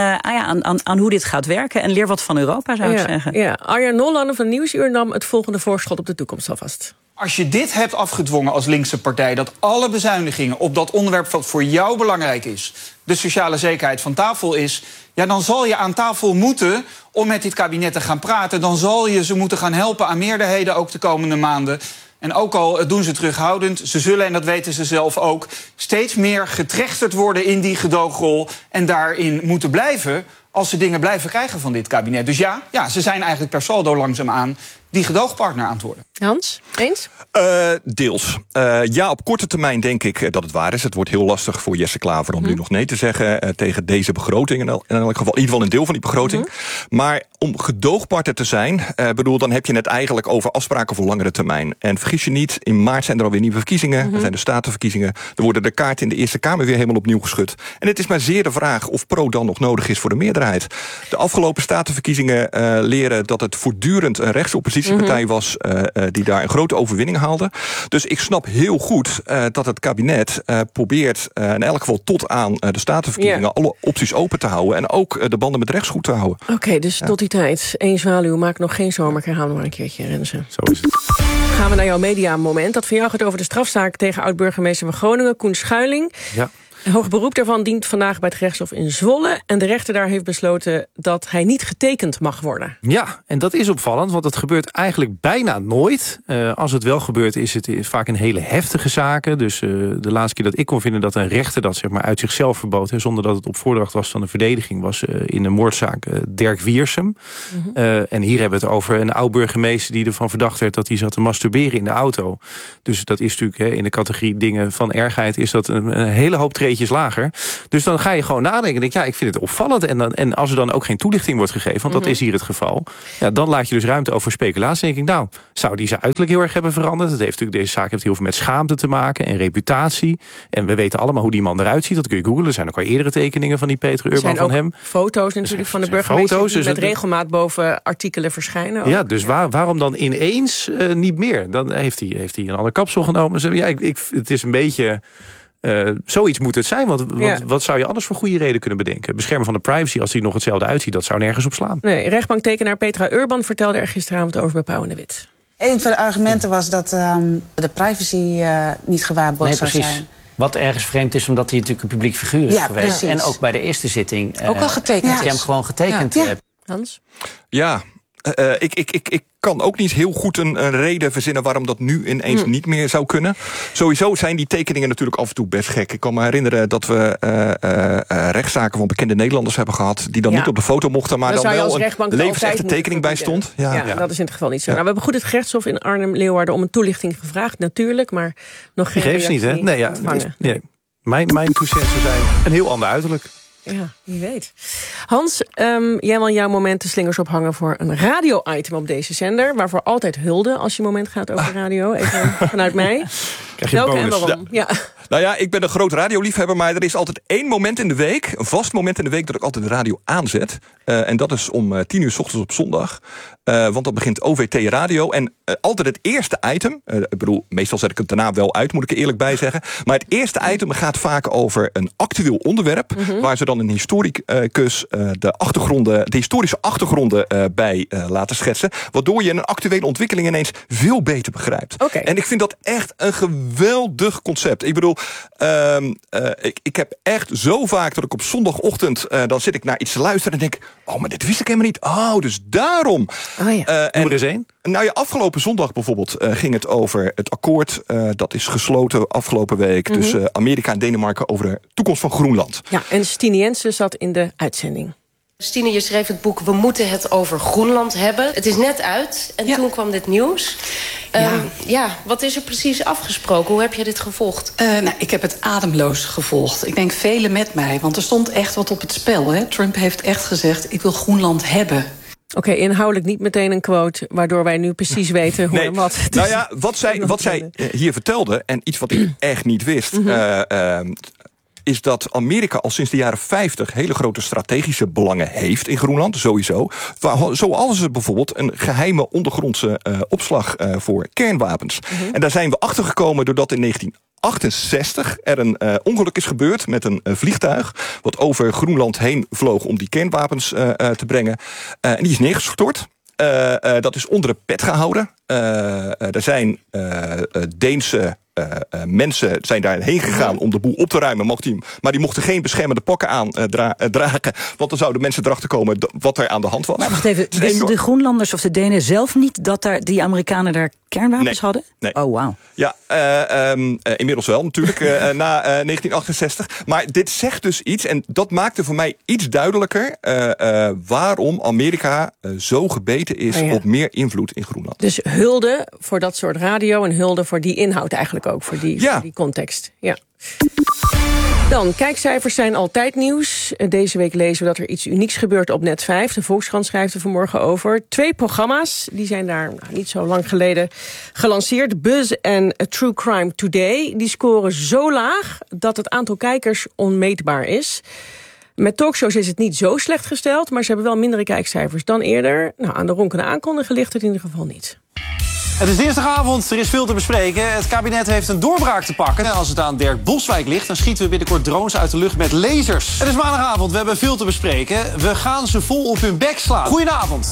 aan hoe dit gaat werken. En leer wat van Europa, zou ik zeggen. Ja. Arjan Nollander van Nieuwsuur nam het volgende voorschot op de toekomst alvast. Als je dit hebt afgedwongen als linkse partij, dat alle bezuinigingen op dat onderwerp wat voor jou belangrijk is, de sociale zekerheid, van tafel is, ja, dan zal je aan tafel moeten om met dit kabinet te gaan praten. Dan zal je ze moeten gaan helpen aan meerderheden ook de komende maanden. En ook al doen ze terughoudend, ze zullen, en dat weten ze zelf ook, steeds meer getrechterd worden in die gedoogrol en daarin moeten blijven als ze dingen blijven krijgen van dit kabinet. Dus ja, ze zijn eigenlijk per saldo langzaamaan die gedoogpartner aan het worden. Hans, eens? Deels. Op korte termijn denk ik dat het waar is. Het wordt heel lastig voor Jesse Klaver om nu nog nee te zeggen tegen deze begroting. In elk geval, in ieder geval een deel van die begroting. Maar om gedoogpartner te zijn, dan heb je het eigenlijk over afspraken voor langere termijn. En vergis je niet, in maart zijn er alweer nieuwe verkiezingen. Er zijn de statenverkiezingen. Er worden de kaarten in de Eerste Kamer weer helemaal opnieuw geschud. En het is maar zeer de vraag of Pro dan nog nodig is voor de meerderheid. De afgelopen statenverkiezingen leren dat het voortdurend een rechtsoppositiepartij was die daar een grote overwinning haalde. Dus ik snap heel goed dat het kabinet probeert in elk geval tot aan de statenverkiezingen alle opties open te houden en ook de banden met rechts goed te houden. Oké, dus tot die tijd. 1 zwaluw maakt nog geen zomer. Ik herhaal nog maar een keertje, Renze. Zo is het. Gaan we naar jouw mediamoment. Dat van jou gaat over de strafzaak tegen oud-burgemeester van Groningen, Koen Schuiling. Ja. Hoog beroep daarvan dient vandaag bij het gerechtshof in Zwolle. En de rechter daar heeft besloten dat hij niet getekend mag worden. Ja, en dat is opvallend, want het gebeurt eigenlijk bijna nooit. Als het wel gebeurt, is het vaak een hele heftige zaken. Dus de laatste keer dat ik kon vinden dat een rechter dat zeg maar uit zichzelf verbood, zonder dat het op voordracht was van de verdediging, was in de moordzaak Dirk Wiersum. En hier hebben we het over een oud-burgemeester die ervan verdacht werd dat hij zat te masturberen in de auto. Dus dat is natuurlijk in de categorie dingen van ergheid is dat een hele hoop treetjes lager. Dus dan ga je gewoon nadenken. Denk, ik vind het opvallend. En als er dan ook geen toelichting wordt gegeven, want dat is hier het geval, dan laat je dus ruimte over speculatie. Denk ik, zou die zijn uiterlijk heel erg hebben veranderd? Dat heeft natuurlijk, deze zaak heeft heel veel met schaamte te maken en reputatie. En we weten allemaal hoe die man eruit ziet. Dat kun je googlen. Er zijn ook al eerdere tekeningen van die Peter Urban van hem. Foto's natuurlijk van de burgemeester die met regelmaat boven artikelen verschijnen. Ook. Ja, dus waarom dan ineens niet meer? Dan heeft hij een ander kapsel genomen. Het is een beetje zoiets moet het zijn. Want wat zou je anders voor goede reden kunnen bedenken? Beschermen van de privacy als hij nog hetzelfde uitziet, dat zou nergens op slaan. Nee, rechtbanktekenaar Petra Urban vertelde er gisteravond over bij Pauw en de Wit. Een van de argumenten was dat de privacy niet gewaarborgd zou zijn. Wat ergens vreemd is, omdat hij natuurlijk een publiek figuur is geweest. Precies. En ook bij de eerste zitting ook al getekend dat je hem gewoon getekend hebt. Hans? Ja, ik kan ook niet heel goed een reden verzinnen waarom dat nu ineens niet meer zou kunnen. Sowieso zijn die tekeningen natuurlijk af en toe best gek. Ik kan me herinneren dat we rechtszaken van bekende Nederlanders hebben gehad die dan niet op de foto mochten, maar dan wel een levensechte tekening bij stond. Ja, dat is in het geval niet zo. Nou, we hebben goed het gerechtshof in Arnhem-Leeuwarden om een toelichting gevraagd, natuurlijk, maar nog geen reactie niet, hè? Nee. Mijn toezetten zijn een heel ander uiterlijk. Ja, wie weet. Hans, jij wil jouw momentenslingers ophangen voor een radio-item op deze zender, waarvoor altijd hulde als je moment gaat over radio. Even vanuit mij. Krijg je bonus. En waarom? Ja. Nou ja, ik ben een groot radioliefhebber, maar er is altijd één moment in de week, een vast moment in de week, dat ik altijd de radio aanzet. En dat is om 10:00 's ochtends op zondag. Want dan begint OVT Radio. En altijd het eerste item, ik bedoel, meestal zet ik het daarna wel uit, moet ik er eerlijk bij zeggen. Maar het eerste item gaat vaak over een actueel onderwerp, waar ze dan een historicus de historische achtergronden bij laten schetsen. Waardoor je een actuele ontwikkeling ineens veel beter begrijpt. Okay. En ik vind dat echt een geweldig concept. Ik bedoel, ik heb echt zo vaak dat ik op zondagochtend, dan zit ik naar iets te luisteren en denk, maar dit wist ik helemaal niet. Dus daarom. Oh ja. Noem er eens één. Nou ja, afgelopen zondag bijvoorbeeld ging het over het akkoord. Dat is gesloten afgelopen week tussen Amerika en Denemarken over de toekomst van Groenland. Ja, en Stine Jensen zat in de uitzending. Stine, je schreef het boek We moeten het over Groenland hebben. Het is net uit en toen kwam dit nieuws. Wat is er precies afgesproken? Hoe heb je dit gevolgd? Ik heb het ademloos gevolgd. Ik denk velen met mij, want er stond echt wat op het spel. Hè? Trump heeft echt gezegd, ik wil Groenland hebben. Oké, inhoudelijk niet meteen een quote, waardoor wij nu precies weten hoe en wat. Nou ja, wat zij hier vertelde, en iets wat ik echt niet wist, is dat Amerika al sinds de jaren 50 hele grote strategische belangen heeft in Groenland, sowieso. Zoals het bijvoorbeeld een geheime ondergrondse opslag voor kernwapens. En daar zijn we achter gekomen doordat in 1968 er een ongeluk is gebeurd met een vliegtuig wat over Groenland heen vloog om die kernwapens te brengen. En die is neergestort. Dat is onder de pet gehouden. Er zijn Deense mensen zijn daarheen gegaan om de boel op te ruimen. Maar die mochten geen beschermende pakken aan dragen. Want dan zouden mensen erachter komen wat er aan de hand was. Maar wacht even, wisten de Groenlanders of de Denen zelf niet dat die Amerikanen daar kernwapens hadden? Nee. Oh, wauw. Ja, inmiddels wel natuurlijk, na 1968. Maar dit zegt dus iets, en dat maakte voor mij iets duidelijker waarom Amerika zo gebeten is op meer invloed in Groenland. Dus hulde voor dat soort radio en hulde voor die inhoud eigenlijk ook, voor die context. Ja. Dan, kijkcijfers zijn altijd nieuws. Deze week lezen we dat er iets unieks gebeurt op Net 5. De Volkskrant schrijft er vanmorgen over. 2 programma's, die zijn daar niet zo lang geleden gelanceerd. Buzz en True Crime Today. Die scoren zo laag dat het aantal kijkers onmeetbaar is. Met talkshows is het niet zo slecht gesteld, maar ze hebben wel mindere kijkcijfers dan eerder. Aan de ronkende aankondigen ligt het in ieder geval niet. Het is dinsdagavond, er is veel te bespreken. Het kabinet heeft een doorbraak te pakken. En als het aan Dirk Boswijk ligt, dan schieten we binnenkort drones uit de lucht met lasers. Het is maandagavond, we hebben veel te bespreken. We gaan ze vol op hun bek slaan. Goedenavond.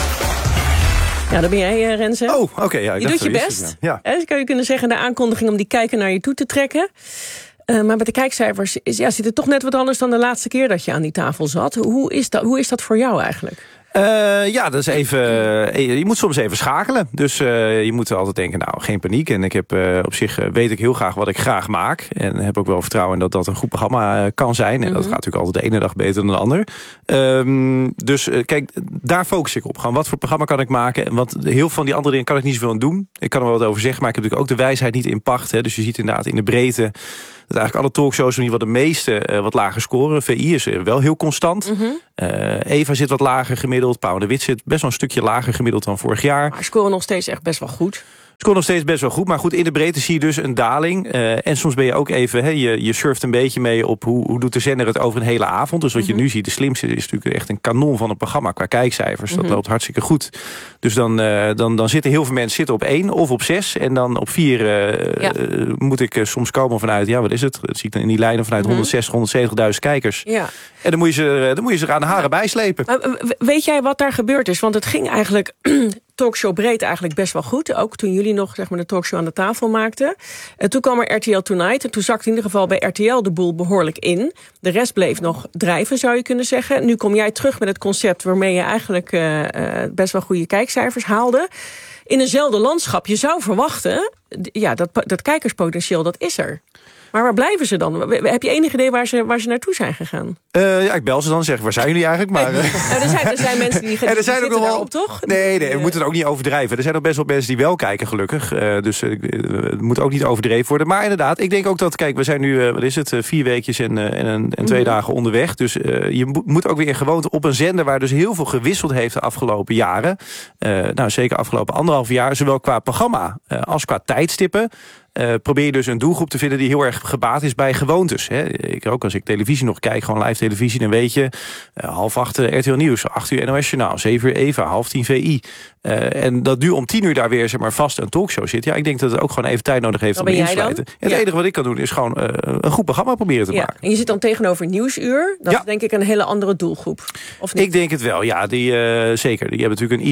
Ja, daar ben jij, Renze. Oh, oké. Ja, je doet je best. Ja. Zou je kunnen zeggen, de aankondiging om die kijker naar je toe te trekken. Maar met de kijkcijfers zit het toch net wat anders dan de laatste keer dat je aan die tafel zat. Hoe is dat voor jou eigenlijk? Dat is even. Je moet soms even schakelen. Dus je moet altijd denken, nou, geen paniek. En ik heb op zich weet ik heel graag wat ik graag maak. En heb ook wel vertrouwen in dat dat een goed programma kan zijn. En dat gaat natuurlijk altijd de ene dag beter dan de ander. Kijk, daar focus ik op. Gewoon, wat voor programma kan ik maken? En heel veel van die andere dingen kan ik niet zoveel aan doen. Ik kan er wel wat over zeggen, maar ik heb natuurlijk ook de wijsheid niet in pacht. Hè. Dus je ziet inderdaad in de breedte dat eigenlijk alle talkshows in ieder geval de meeste wat lager scoren. VI is wel heel constant. Eva zit wat lager gemiddeld. Pauw en de Wit zit best wel een stukje lager gemiddeld dan vorig jaar. Maar scoren nog steeds echt best wel goed. Het kon nog steeds best wel goed, maar goed, in de breedte zie je dus een daling. En soms ben je ook even, je surft een beetje mee op hoe doet de zender het over een hele avond. Dus wat je nu ziet, de Slimste is natuurlijk echt een kanon van een programma qua kijkcijfers. Dat loopt hartstikke goed. Dus dan zitten heel veel mensen op 1 of op 6. En dan op 4 moet ik soms komen vanuit, wat is het? Dat zie ik dan in die lijnen vanuit 160.000, 170.000 kijkers. Ja. En dan moet je ze aan de haren bijslepen. Maar weet jij wat daar gebeurd is? Want het ging eigenlijk talkshow breed eigenlijk best wel goed. Ook toen jullie nog de talkshow aan de tafel maakten. Toen kwam er RTL Tonight. En toen zakte in ieder geval bij RTL de boel behoorlijk in. De rest bleef nog drijven, zou je kunnen zeggen. Nu kom jij terug met het concept waarmee je eigenlijk best wel goede kijkcijfers haalde. In eenzelfde landschap. Je zou verwachten, dat kijkerspotentieel, dat is er. Maar waar blijven ze dan? Heb je enig idee waar ze naartoe zijn gegaan? Ik bel ze dan en zeg, waar zijn jullie eigenlijk? Maar, er zijn mensen die zitten daarop, toch? Nee, we moeten het ook niet overdrijven. Er zijn ook best wel mensen die wel kijken, gelukkig. Dus het moet ook niet overdreven worden. Maar inderdaad, ik denk ook dat, kijk, we zijn nu, 4 weekjes en 2 dagen onderweg. Dus je moet ook weer in gewoonte op een zender waar dus heel veel gewisseld heeft de afgelopen jaren. Zeker afgelopen 1,5 jaar, zowel qua programma als qua tijdstippen. Probeer je dus een doelgroep te vinden die heel erg gebaat is bij gewoontes. Hè. Ik ook, als ik televisie nog kijk, gewoon live televisie, dan weet je 7:30 RTL Nieuws, 8:00 NOS Journaal, 7:00 Eva, 9:30 VI. En dat nu om 10:00 daar weer vast een talkshow zit. Ja, ik denk dat het ook gewoon even tijd nodig heeft om in te sluiten. Het enige wat ik kan doen is gewoon een goed programma proberen te maken. En je zit dan tegenover Nieuwsuur. Dat is denk ik een hele andere doelgroep. Of niet? Ik denk het wel, ja. Zeker. Die hebben natuurlijk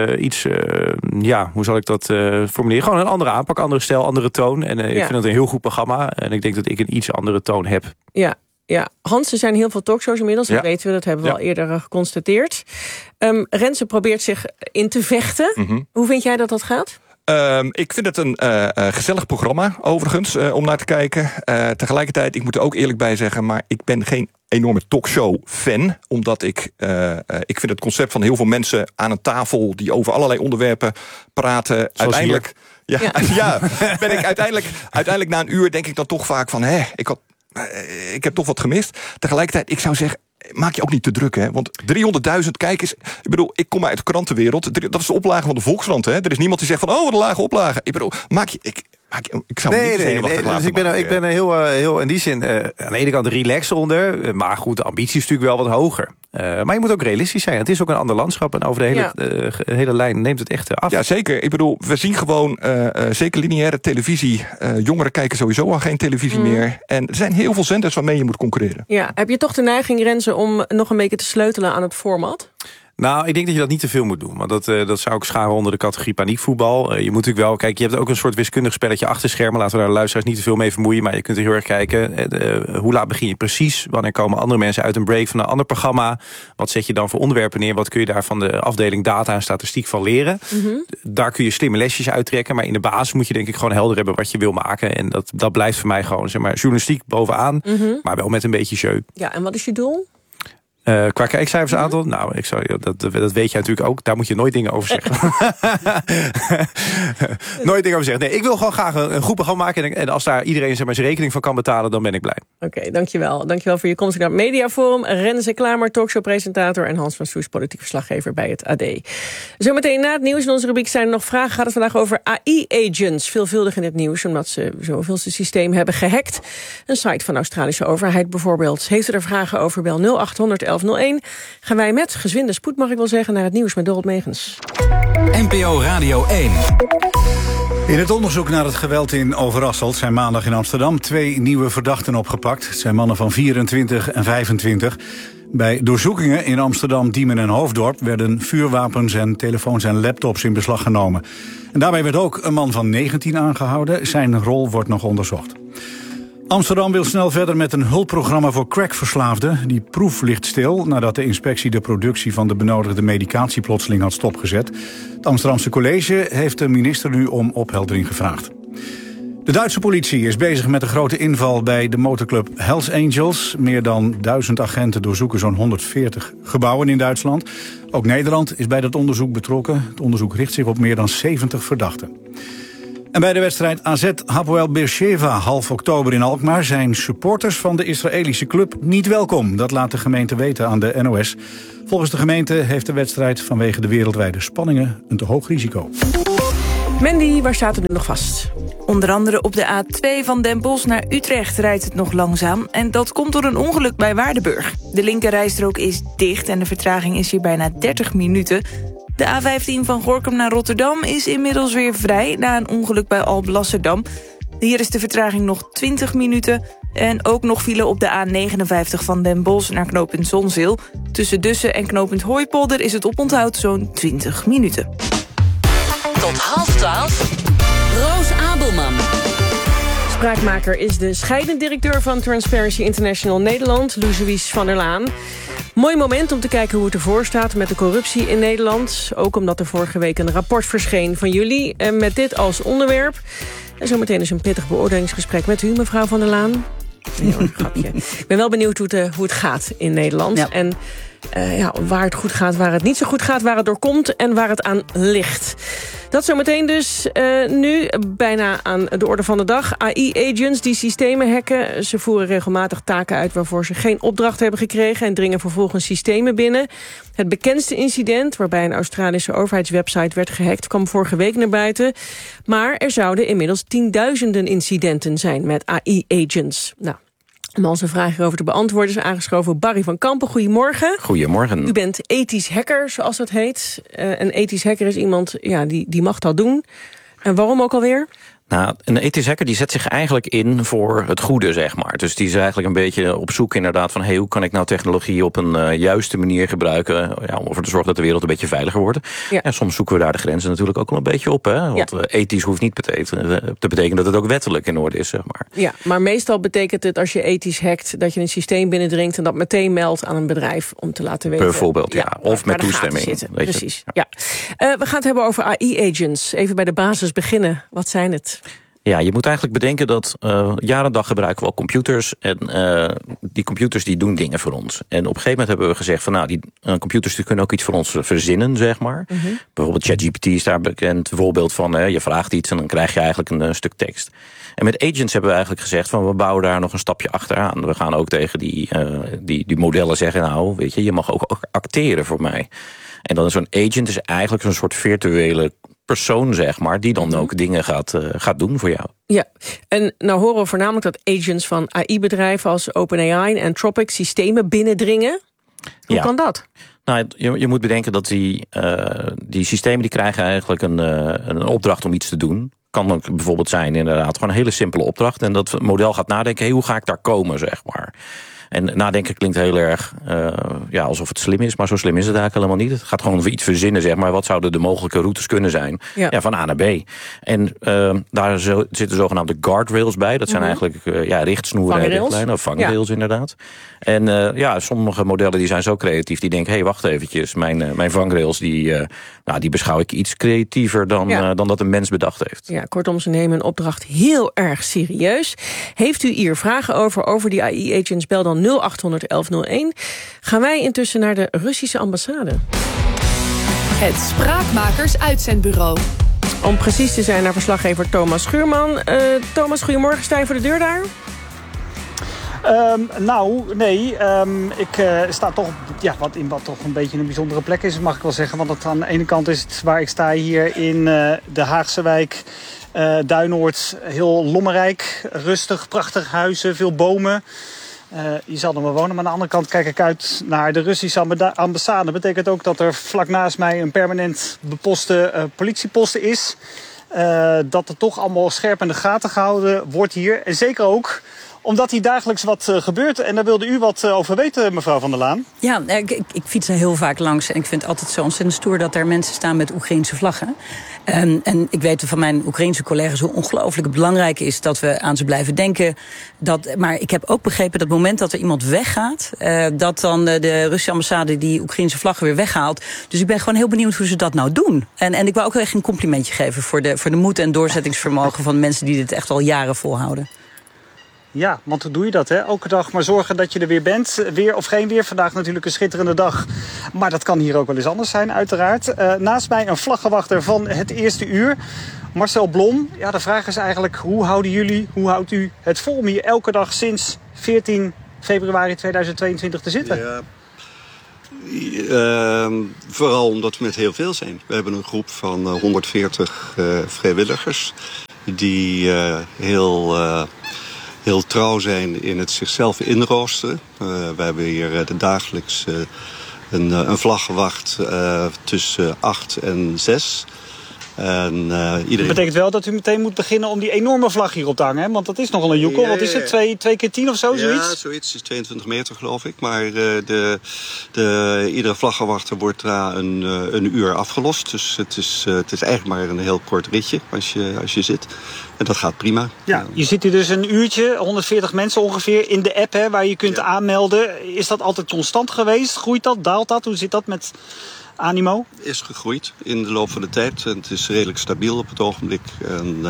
hoe zal ik dat formuleren? Gewoon een andere aanpak, andere stijl, andere toon. En ik vind het een heel goed programma. En ik denk dat ik een iets andere toon heb. Ja. Hans, er zijn heel veel talkshows inmiddels. Dat weten we, dat hebben we al eerder geconstateerd. Renze probeert zich in te vechten. Hoe vind jij dat gaat? Ik vind het een gezellig programma, overigens, om naar te kijken. Tegelijkertijd, ik moet er ook eerlijk bij zeggen, maar ik ben geen enorme talkshow-fan. Omdat ik vind het concept van heel veel mensen aan een tafel die over allerlei onderwerpen praten. Zoals uiteindelijk. Ben ik uiteindelijk na een uur denk ik dan toch vaak van, ik heb toch wat gemist. Tegelijkertijd, ik zou zeggen, maak je ook niet te druk, hè? Want 300.000 kijkers. Ik bedoel, ik kom uit de krantenwereld. Dat is de oplage van de Volkskrant, hè? Er is niemand die zegt van, wat een lage oplage. Ik bedoel, ik zou dus ik ben heel in die zin aan de ene kant relaxed onder. Maar goed, de ambitie is natuurlijk wel wat hoger. Maar je moet ook realistisch zijn. Het is ook een ander landschap. En over de hele lijn neemt het echt af. Ja, zeker. Ik bedoel, we zien gewoon, zeker lineaire televisie. Jongeren kijken sowieso al geen televisie meer. En er zijn heel veel zenders waarmee je moet concurreren. Ja, heb je toch de neiging, Renze, om nog een beetje te sleutelen aan het format? Nou, ik denk dat je dat niet te veel moet doen. Want dat zou ik scharen onder de categorie paniekvoetbal. Je moet natuurlijk wel, kijk, je hebt ook een soort wiskundig spelletje achter schermen. Laten we daar de luisteraars niet te veel mee vermoeien. Maar je kunt er heel erg kijken, hoe laat begin je precies? Wanneer komen andere mensen uit een break van een ander programma? Wat zet je dan voor onderwerpen neer? Wat kun je daar van de afdeling data en statistiek van leren? Daar kun je slimme lesjes uittrekken. Maar in de basis moet je denk ik gewoon helder hebben wat je wil maken. En dat blijft voor mij gewoon, journalistiek bovenaan. Maar wel met een beetje jeu. Ja, en wat is je doel? Qua kijkcijfers aantal? Nou, dat weet je natuurlijk ook. Daar moet je nooit dingen over zeggen. Nooit dingen over zeggen. Nee, ik wil gewoon graag een goed programma maken. En als daar iedereen zijn rekening van kan betalen, dan ben ik blij. Oké, dankjewel. Dankjewel voor je komst naar het Mediaforum. Renze Klamer, talkshowpresentator, en Hans van Soes, politiek verslaggever bij het AD. Zometeen na het nieuws in onze rubriek zijn er nog vragen. Gaat het vandaag over AI-agents. Veelvuldig in het nieuws, omdat ze zoveelste systeem hebben gehackt. Een site van de Australische overheid bijvoorbeeld. Heeft u er vragen over? Bel 0800 1101. Gaan wij met gezwinde spoed, mag ik wel zeggen, naar het nieuws met Dorot Megens. NPO Radio 1. In het onderzoek naar het geweld in Overasselt zijn maandag in Amsterdam 2 nieuwe verdachten opgepakt. Het zijn mannen van 24 en 25. Bij doorzoekingen in Amsterdam, Diemen en Hoofddorp werden vuurwapens en telefoons en laptops in beslag genomen. En daarbij werd ook een man van 19 aangehouden. Zijn rol wordt nog onderzocht. Amsterdam wil snel verder met een hulpprogramma voor crackverslaafden. Die proef ligt stil nadat de inspectie de productie van de benodigde medicatie plotseling had stopgezet. Het Amsterdamse college heeft de minister nu om opheldering gevraagd. De Duitse politie is bezig met een grote inval bij de motorclub Hells Angels. Meer dan 1000 agenten doorzoeken zo'n 140 gebouwen in Duitsland. Ook Nederland is bij dat onderzoek betrokken. Het onderzoek richt zich op meer dan 70 verdachten. En bij de wedstrijd AZ Hapoel Beersheva half oktober in Alkmaar zijn supporters van de Israëlische club niet welkom. Dat laat de gemeente weten aan de NOS. Volgens de gemeente heeft de wedstrijd vanwege de wereldwijde spanningen een te hoog risico. Mandy, waar staat het nu nog vast? Onder andere op de A2 van Den Bosch naar Utrecht rijdt het nog langzaam. En dat komt door een ongeluk bij Waardenburg. De linkerrijstrook is dicht en de vertraging is hier bijna 30 minuten. De A15 van Gorinchem naar Rotterdam is inmiddels weer vrij na een ongeluk bij Alblasserdam. Hier is de vertraging nog 20 minuten. En ook nog file op de A59 van Den Bosch naar knooppunt Zonzeel. Tussen Dussen en knooppunt Hooipolder is het oponthoud zo'n 20 minuten. Tot 11:30. Roos Abelman. Spraakmaker is de scheidend directeur van Transparency International Nederland, Louise van der Laan. Mooi moment om te kijken hoe het ervoor staat met de corruptie in Nederland. Ook omdat er vorige week een rapport verscheen van jullie. En met dit als onderwerp. En zometeen is een pittig beoordelingsgesprek met u, mevrouw van der Laan. Nee hoor, grapje. Ik ben wel benieuwd hoe het gaat in Nederland. Ja. En waar het goed gaat, waar het niet zo goed gaat, waar het door komt en waar het aan ligt. Dat zometeen dus nu bijna aan de orde van de dag. AI-agents die systemen hacken. Ze voeren regelmatig taken uit waarvoor ze geen opdracht hebben gekregen en dringen vervolgens systemen binnen. Het bekendste incident, waarbij een Australische overheidswebsite werd gehackt, kwam vorige week naar buiten. Maar er zouden inmiddels 10.000 incidenten zijn met AI-agents. Nou, om onze vraag hierover te beantwoorden is aangeschoven Barry van Kampen. Goedemorgen. Goedemorgen. U bent ethisch hacker, zoals dat heet. Een ethisch hacker is iemand die mag dat doen. En waarom ook alweer? Nou, een ethisch hacker die zet zich eigenlijk in voor het goede, zeg maar. Dus die is eigenlijk een beetje op zoek inderdaad van hoe kan ik nou technologie op een juiste manier gebruiken om ervoor te zorgen dat de wereld een beetje veiliger wordt. Ja. En soms zoeken we daar de grenzen natuurlijk ook wel een beetje op. Hè? Want ethisch hoeft niet te betekenen dat het ook wettelijk in orde is, zeg maar. Ja, maar meestal betekent het als je ethisch hackt dat je een systeem binnendringt en dat meteen meldt aan een bedrijf om te laten weten. Bijvoorbeeld, of met toestemming. Precies. Ja. We gaan het hebben over AI-agents. Even bij de basis beginnen. Wat zijn het? Ja, je moet eigenlijk bedenken dat jaar en dag gebruiken we al computers. En die computers die doen dingen voor ons. En op een gegeven moment hebben we gezegd van die computers die kunnen ook iets voor ons verzinnen, zeg maar. Mm-hmm. Bijvoorbeeld ChatGPT is daar bekend voorbeeld van. Je vraagt iets en dan krijg je eigenlijk een stuk tekst. En met agents hebben we eigenlijk gezegd van we bouwen daar nog een stapje achteraan. We gaan ook tegen die modellen zeggen, weet je mag ook acteren voor mij. En dan zo'n agent is eigenlijk zo'n soort virtuele persoon, zeg maar, die dan ook dingen gaat doen voor jou. Ja, en nou horen we voornamelijk dat agents van AI-bedrijven als OpenAI en Anthropic systemen binnendringen. Hoe kan dat? Nou, je moet bedenken dat die systemen die krijgen eigenlijk een opdracht om iets te doen. Kan ook bijvoorbeeld zijn inderdaad gewoon een hele simpele opdracht. En dat model gaat nadenken, hoe ga ik daar komen, zeg maar. En nadenken klinkt heel erg alsof het slim is, maar zo slim is het eigenlijk helemaal niet. Het gaat gewoon over iets verzinnen, zeg maar. Wat zouden de mogelijke routes kunnen zijn? Ja, van A naar B. En daar zitten zogenaamde guardrails bij. Dat zijn eigenlijk richtsnoeren en richtlijnen, of vangrails inderdaad. En sommige modellen die zijn zo creatief, die denken, wacht eventjes, mijn vangrails die beschouw ik iets creatiever dan dat een mens bedacht heeft. Ja, kortom, ze nemen een opdracht heel erg serieus. Heeft u hier vragen over die AI-agents, bel dan 0800 1101. Gaan wij intussen naar de Russische ambassade. Het Spraakmakers-uitzendbureau. Om precies te zijn naar verslaggever Thomas Schuurman. Thomas, goedemorgen. Sta je voor de deur daar? Ik sta toch wat toch een beetje een bijzondere plek is, mag ik wel zeggen. Want aan de ene kant is het waar ik sta hier in de Haagse wijk Duinoord heel lommerrijk, rustig, prachtig huizen, veel bomen. Je zal er maar wonen, maar aan de andere kant kijk ik uit naar de Russische ambassade. Dat betekent ook dat er vlak naast mij een permanent beposte politiepost is. Dat er toch allemaal scherp in de gaten gehouden wordt hier. En zeker ook Omdat hier dagelijks wat gebeurt. En daar wilde u wat over weten, mevrouw Van der Laan. Ja, ik fiets er heel vaak langs. En ik vind het altijd zo ontzettend stoer dat er mensen staan met Oekraïense vlaggen. En ik weet van mijn Oekraïense collega's hoe ongelooflijk belangrijk is dat we aan ze blijven denken. Maar ik heb ook begrepen dat op het moment dat er iemand weggaat, dat dan de Russische ambassade die Oekraïense vlaggen weer weghaalt. Dus ik ben gewoon heel benieuwd hoe ze dat nou doen. En ik wil ook echt een complimentje geven voor de moed en doorzettingsvermogen van mensen die dit echt al jaren volhouden. Ja, want hoe doe je dat, hè? Elke dag maar zorgen dat je er weer bent. Weer of geen weer. Vandaag natuurlijk een schitterende dag. Maar dat kan hier ook wel eens anders zijn, uiteraard. Naast mij een vlaggenwachter van het eerste uur. Marcel Blom. Ja, de vraag is eigenlijk, hoe houdt u het vol om hier elke dag sinds 14 februari 2022 te zitten? Ja. Vooral omdat we met heel veel zijn. We hebben een groep van 140 vrijwilligers die heel trouw zijn in het zichzelf inroosteren. We hebben hier dagelijks een vlaggenwacht tussen 8 en 6. En, iedereen... Dat betekent wel dat u meteen moet beginnen om die enorme vlag hierop te hangen. Hè? Want dat is nogal een joekel. Wat is het? 2 keer 10 of zo? Zoiets? Ja, zoiets. is 22 meter geloof ik. Maar iedere vlaggenwachter wordt na een uur afgelost. Dus het is eigenlijk maar een heel kort ritje als je zit. En dat gaat prima. Ja, je zit hier dus een uurtje, 140 mensen ongeveer in de app, hè, waar je kunt aanmelden. Is dat altijd constant geweest? Groeit dat? Daalt dat? Hoe zit dat met animo? Is gegroeid in de loop van de tijd. En het is redelijk stabiel op het ogenblik. En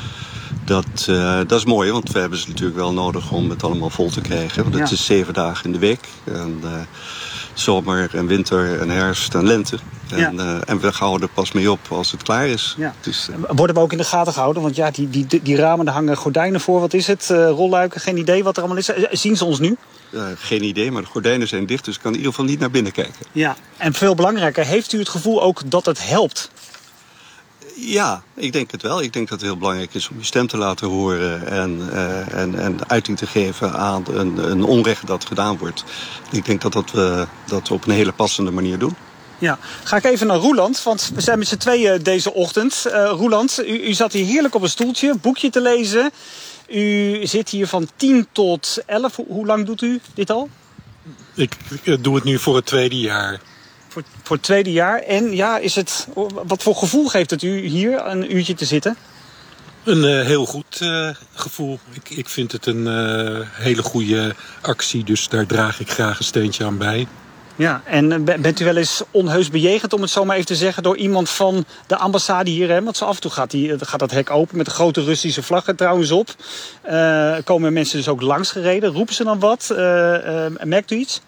dat is mooi, want we hebben ze natuurlijk wel nodig om het allemaal vol te krijgen. Want het is 7 dagen in de week. En zomer en winter en herfst en lente. En we houden er pas mee op als het klaar is. Ja. Dus, worden we ook in de gaten gehouden? Want ja, die ramen, daar hangen gordijnen voor. Wat is het? Rolluiken, geen idee wat er allemaal is. Zien ze ons nu? Geen idee, maar de gordijnen zijn dicht, dus ik kan in ieder geval niet naar binnen kijken. Ja, en veel belangrijker, heeft u het gevoel ook dat het helpt? Ja, ik denk het wel. Ik denk dat het heel belangrijk is om je stem te laten horen en uiting te geven aan een onrecht dat gedaan wordt. Ik denk dat we dat op een hele passende manier doen. Ja, ga ik even naar Roeland, want we zijn met z'n tweeën deze ochtend. Roeland, u zat hier heerlijk op een stoeltje, boekje te lezen. U zit hier van 10 tot 11. Hoe lang doet u dit al? Ik doe het nu voor het tweede jaar. Voor het tweede jaar. En ja, wat voor gevoel geeft het u hier een uurtje te zitten? Een heel goed gevoel. Ik vind het een hele goede actie, dus daar draag ik graag een steentje aan bij. Ja, en bent u wel eens onheus bejegend, om het zo maar even te zeggen, door iemand van de ambassade hier? Hè? Want zo af en toe gaat dat hek open met de grote Russische vlag er trouwens op. Komen mensen dus ook langs gereden? Roepen ze dan wat? Merkt u iets?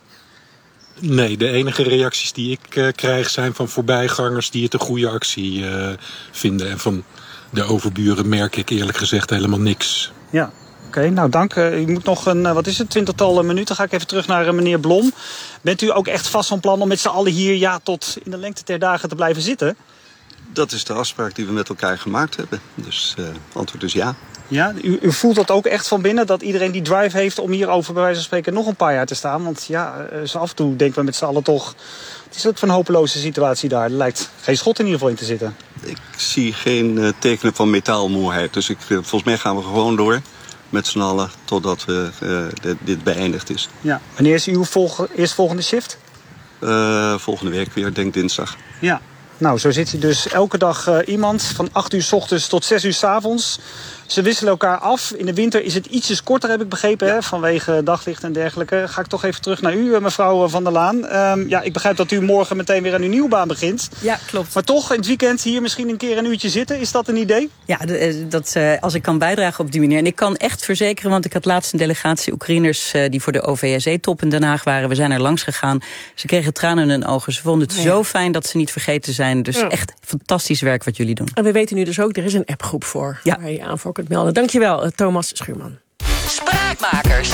Nee, de enige reacties die ik krijg zijn van voorbijgangers die het een goede actie vinden. En van de overburen merk ik eerlijk gezegd helemaal niks. Ja. Oké, nou dank. U moet nog een 20-tal minuten. Ga ik even terug naar meneer Blom. Bent u ook echt vast van plan om met z'n allen hier tot in de lengte der dagen te blijven zitten? Dat is de afspraak die we met elkaar gemaakt hebben. Dus antwoord is ja. Ja, u voelt dat ook echt van binnen? Dat iedereen die drive heeft om hierover bij wijze van spreken nog een paar jaar te staan? Want ja, zo af en toe denken we met z'n allen toch... Het is ook een hopeloze situatie daar. Er lijkt geen schot in ieder geval in te zitten. Ik zie geen tekenen van metaalmoeheid. Dus volgens mij gaan we gewoon door met z'n allen totdat dit beëindigd is. Ja. Wanneer is uw eerstvolgende shift? Volgende week weer, denk dinsdag. Ja. Nou, zo zit hier dus elke dag iemand van 8 uur 's ochtends tot 6 uur 's avonds. Ze wisselen elkaar af. In de winter is het ietsjes korter, heb ik begrepen, hè, vanwege daglicht en dergelijke. Ga ik toch even terug naar u, mevrouw Van der Laan. Ja, ik begrijp dat u morgen meteen weer aan uw nieuwe baan begint. Ja, klopt. Maar toch, in het weekend hier misschien een keer een uurtje zitten. Is dat een idee? Ja, als ik kan bijdragen op die manier. En ik kan echt verzekeren, want ik had laatst een delegatie Oekraïners die voor de OVSE-top in Den Haag waren. We zijn er langs gegaan. Ze kregen tranen in hun ogen. Ze vonden het zo fijn dat ze niet vergeten zijn. Dus echt fantastisch werk wat jullie doen. En we weten nu dus ook, er is een appgroep voor. Ja. Waar je aan voor kunt melden. Dankjewel, Thomas Schuurman. Spraakmakers.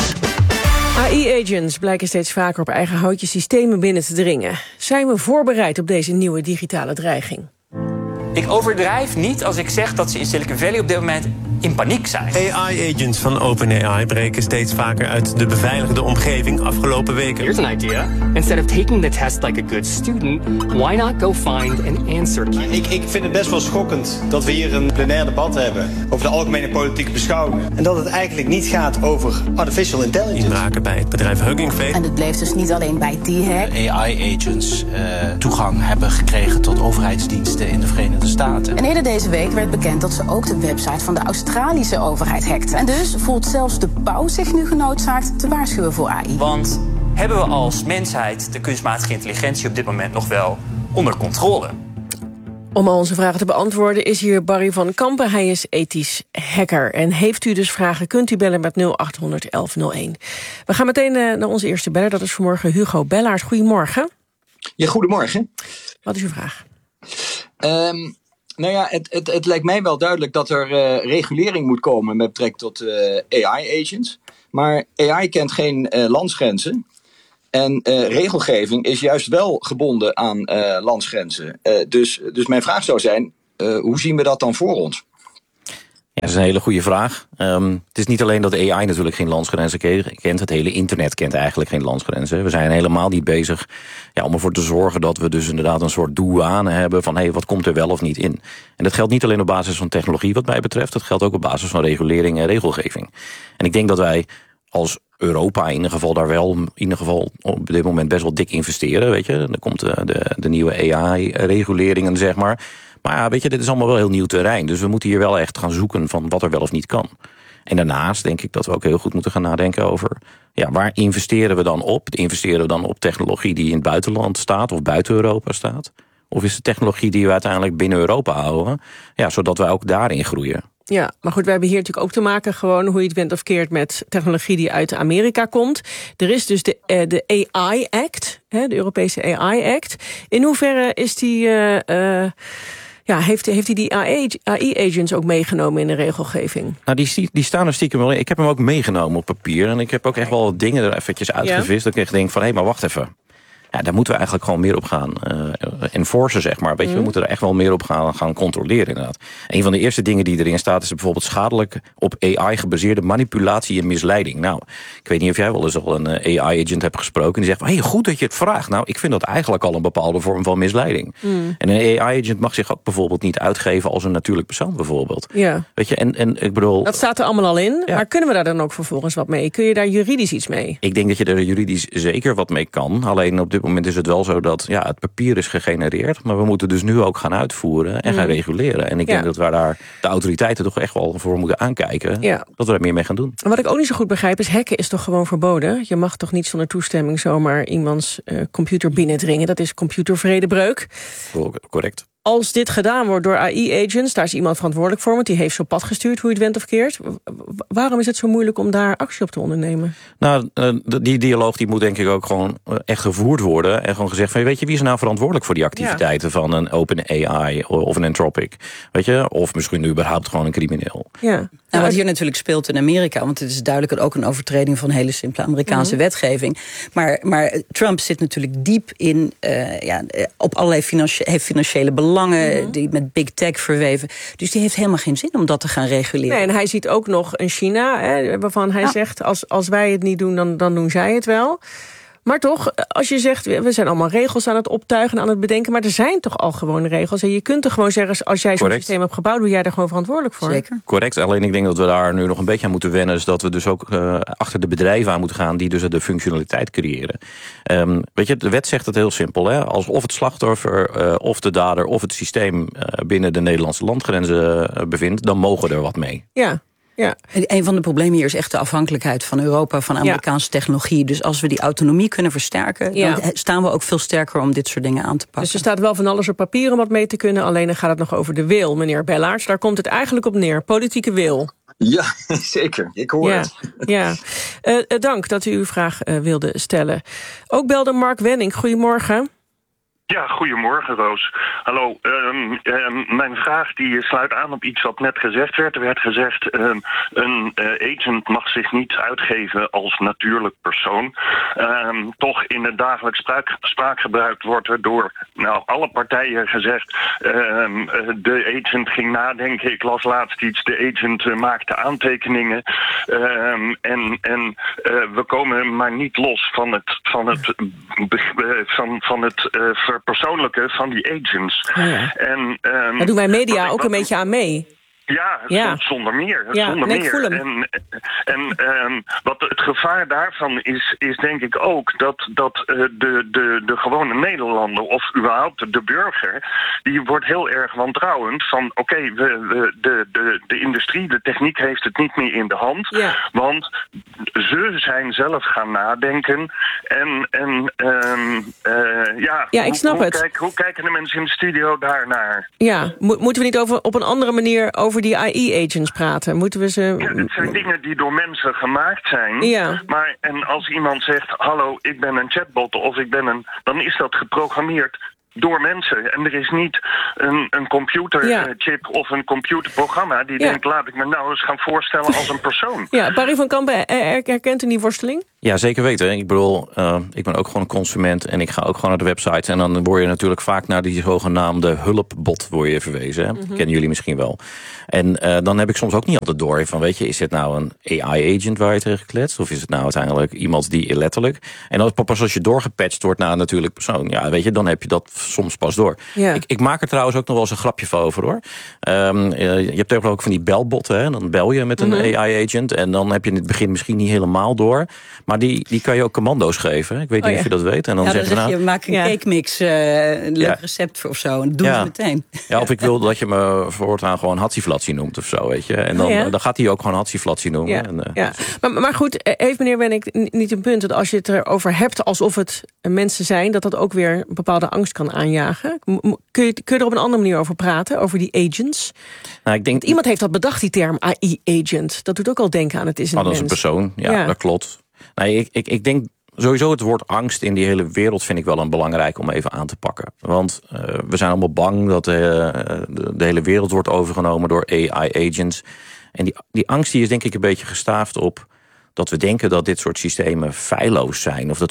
AI-agents blijken steeds vaker op eigen houtje systemen binnen te dringen. Zijn we voorbereid op deze nieuwe digitale dreiging? Ik overdrijf niet als ik zeg dat ze in Silicon Valley op dit moment in paniek zijn. AI-agents van OpenAI breken steeds vaker uit de beveiligde omgeving afgelopen weken. Here's an idea. Instead of taking the test like a good student, why not go find an answer key? Ik vind het best wel schokkend dat we hier een plenair debat hebben over de algemene politieke beschouwingen. En dat het eigenlijk niet gaat over artificial intelligence. Inbraken bij het bedrijf Hugging Face. En het bleef dus niet alleen bij die hack. AI-agents toegang hebben gekregen tot overheidsdiensten in de Verenigde Staten. En eerder deze week werd bekend dat ze ook de website van de Australische overheid hackten. En dus voelt zelfs de paus zich nu genoodzaakt te waarschuwen voor AI. Want hebben we als mensheid de kunstmatige intelligentie op dit moment nog wel onder controle? Om al onze vragen te beantwoorden is hier Barry van Kampen. Hij is ethisch hacker. En heeft u dus vragen, kunt u bellen met 0800 1101. We gaan meteen naar onze eerste beller. Dat is vanmorgen Hugo Bellaert. Goedemorgen. Ja, goedemorgen. Wat is uw vraag? Nou ja, het lijkt mij wel duidelijk dat er regulering moet komen met betrekking tot AI-agents. Maar AI kent geen landsgrenzen. En regelgeving is juist wel gebonden aan landsgrenzen. Dus mijn vraag zou zijn, hoe zien we dat dan voor ons? Ja, dat is een hele goede vraag. Het is niet alleen dat de AI natuurlijk geen landsgrenzen kent. Het hele internet kent eigenlijk geen landsgrenzen. We zijn helemaal niet bezig om ervoor te zorgen dat we dus inderdaad een soort douane hebben van wat komt er wel of niet in. En dat geldt niet alleen op basis van technologie wat mij betreft. Dat geldt ook op basis van regulering en regelgeving. En ik denk dat wij als Europa in ieder geval daar wel op dit moment best wel dik investeren. Weet je, dan komt de nieuwe AI-reguleringen, zeg maar. Maar ja, weet je, dit is allemaal wel heel nieuw terrein. Dus we moeten hier wel echt gaan zoeken van wat er wel of niet kan. En daarnaast denk ik dat we ook heel goed moeten gaan nadenken over waar investeren we dan op? Investeren we dan op technologie die in het buitenland staat of buiten Europa staat? Of is het technologie die we uiteindelijk binnen Europa houden? Ja, zodat wij ook daarin groeien. Ja, maar goed, we hebben hier natuurlijk ook te maken gewoon hoe je het bent of keert met technologie die uit Amerika komt. Er is dus de AI Act, de Europese AI Act. In hoeverre is die, heeft hij die AI-agents ook meegenomen in de regelgeving? Nou, die staan er stiekem wel in. Ik heb hem ook meegenomen op papier en ik heb ook echt wel wat dingen er eventjes uitgevist. Dat ik echt denk van, maar wacht even. Ja, daar moeten we eigenlijk gewoon meer op gaan enforcen, zeg maar. Weet je, we moeten er echt wel meer op gaan controleren, inderdaad. Een van de eerste dingen die erin staat is bijvoorbeeld schadelijk op AI gebaseerde manipulatie en misleiding. Nou, ik weet niet of jij wel eens al een AI-agent hebt gesproken en die zegt van, goed dat je het vraagt. Nou, ik vind dat eigenlijk al een bepaalde vorm van misleiding. En een AI-agent mag zich ook bijvoorbeeld niet uitgeven als een natuurlijk persoon, bijvoorbeeld. Ja. Weet je, en ik bedoel... Dat staat er allemaal al in, maar kunnen we daar dan ook vervolgens wat mee? Kun je daar juridisch iets mee? Ik denk dat je er juridisch zeker wat mee kan. Alleen op dit moment is het wel zo dat het papier is gegenereerd, maar we moeten dus nu ook gaan uitvoeren en gaan reguleren. En ik denk dat we daar de autoriteiten toch echt wel voor moeten aankijken, dat we daar meer mee gaan doen. En wat ik ook niet zo goed begrijp is, hacken is toch gewoon verboden? Je mag toch niet zonder toestemming zomaar iemands computer binnendringen? Dat is computervredebreuk. Correct. Als dit gedaan wordt door AI-agents, daar is iemand verantwoordelijk voor, want die heeft zo'n pad gestuurd, hoe je het went of keert. Waarom is het zo moeilijk om daar actie op te ondernemen? Nou, die dialoog die moet denk ik ook gewoon echt gevoerd worden. En gewoon gezegd van, weet je, wie is nou verantwoordelijk voor die activiteiten van een OpenAI of een Anthropic? Weet je, of misschien überhaupt gewoon een crimineel. Ja. Nou, wat hier natuurlijk speelt in Amerika, want het is duidelijk ook een overtreding van hele simpele Amerikaanse wetgeving. Maar Trump zit natuurlijk diep in, op allerlei financiële belangen, die met big tech verweven. Dus die heeft helemaal geen zin om dat te gaan reguleren. Nee, en hij ziet ook nog een China, waarvan hij zegt, als wij het niet doen, dan doen zij het wel. Maar toch, als je zegt, we zijn allemaal regels aan het optuigen, aan het bedenken, maar er zijn toch al gewoon regels. En je kunt toch gewoon zeggen, als jij zo'n systeem hebt gebouwd, doe jij daar gewoon verantwoordelijk voor. Zeker. Correct, alleen ik denk dat we daar nu nog een beetje aan moeten wennen, is dat we dus ook achter de bedrijven aan moeten gaan die dus de functionaliteit creëren. Weet je, de wet zegt het heel simpel, hè? Als of het slachtoffer, of de dader, of het systeem binnen de Nederlandse landgrenzen bevindt, dan mogen er wat mee. Ja. Ja. Een van de problemen hier is echt de afhankelijkheid van Europa, van Amerikaanse technologie. Dus als we die autonomie kunnen versterken, dan staan we ook veel sterker om dit soort dingen aan te pakken. Dus er staat wel van alles op papier om wat mee te kunnen, alleen dan gaat het nog over de wil, meneer Bellaert. Daar komt het eigenlijk op neer, politieke wil. Ja, zeker. Ik hoor het. Ja. Dank dat u uw vraag wilde stellen. Ook belde Mark Wenning. Goedemorgen. Ja, goedemorgen Roos. Hallo, mijn vraag die sluit aan op iets wat net gezegd werd. Er werd gezegd, een agent mag zich niet uitgeven als natuurlijk persoon. Toch in het dagelijks spraakgebruik wordt er door alle partijen gezegd, de agent ging nadenken. Ik las laatst iets, de agent maakte aantekeningen. We komen maar niet los van het verpersoonlijke van die agents. Ja. Daar doen wij media ook een beetje aan mee. Ja, zonder meer. Ik voel hem. Wat het gevaar daarvan is denk ik ook dat de gewone Nederlander of überhaupt de burger, die wordt heel erg wantrouwend van de industrie, de techniek heeft het niet meer in de hand. Ja. Want ze zijn zelf gaan nadenken ik snap het. Hoe kijken de mensen in de studio daarnaar? Ja, moeten we niet op een andere manier over die AI-agents praten? Moeten we ze... Ja, het zijn dingen die door mensen gemaakt zijn. Ja. Maar als iemand zegt, hallo, ik ben een chatbot of dan is dat geprogrammeerd door mensen. En er is niet een computerchip of een computerprogramma die denkt, laat ik me nou eens gaan voorstellen als een persoon. Ja, Barry van Kampen, herkent u die worsteling? Ja, zeker weten. Ik bedoel, ik ben ook gewoon een consument en ik ga ook gewoon naar de websites. En dan word je natuurlijk vaak naar die zogenaamde hulpbot verwezen. Hè? Kennen jullie misschien wel. En dan heb ik soms ook niet altijd door van, weet je, is dit nou een AI-agent waar je tegen kletst? Of is het nou uiteindelijk iemand die letterlijk... En dan pas als je doorgepatcht wordt naar een natuurlijk persoon, ja, weet je, dan heb je dat soms pas door. Ja. Ik maak er trouwens ook nog wel eens een grapje van over, hoor. Je hebt ook van die belbotten, hè? Dan bel je met een AI-agent en dan heb je in het begin misschien niet helemaal door. Maar die kan je ook commando's geven. Ik weet niet of je dat weet. En dan zeg je, maak een cake mix, een leuk recept of zo. En doe het meteen. Ja, of ik wil dat je me voortaan gewoon hatsiflatsie noemt of zo, weet je. En dan gaat hij ook gewoon hatsiflatsie noemen. Ja. Maar goed, heeft meneer Wenink niet een punt dat als je het erover hebt alsof het mensen zijn, dat ook weer een bepaalde angst kan aanjagen? Kun je er op een andere manier over praten, over die agents? Nou, ik denk, want iemand heeft dat bedacht, die term AI-agent. Dat doet ook al denken aan het is een mens. Dat is een persoon, ja. Dat klopt. Nee, ik denk sowieso het woord angst in die hele wereld vind ik wel een belangrijk om even aan te pakken. Want we zijn allemaal bang dat de hele wereld wordt overgenomen door AI-agents. En die angst die is denk ik een beetje gestaafd op dat we denken dat dit soort systemen feilloos zijn. Of dat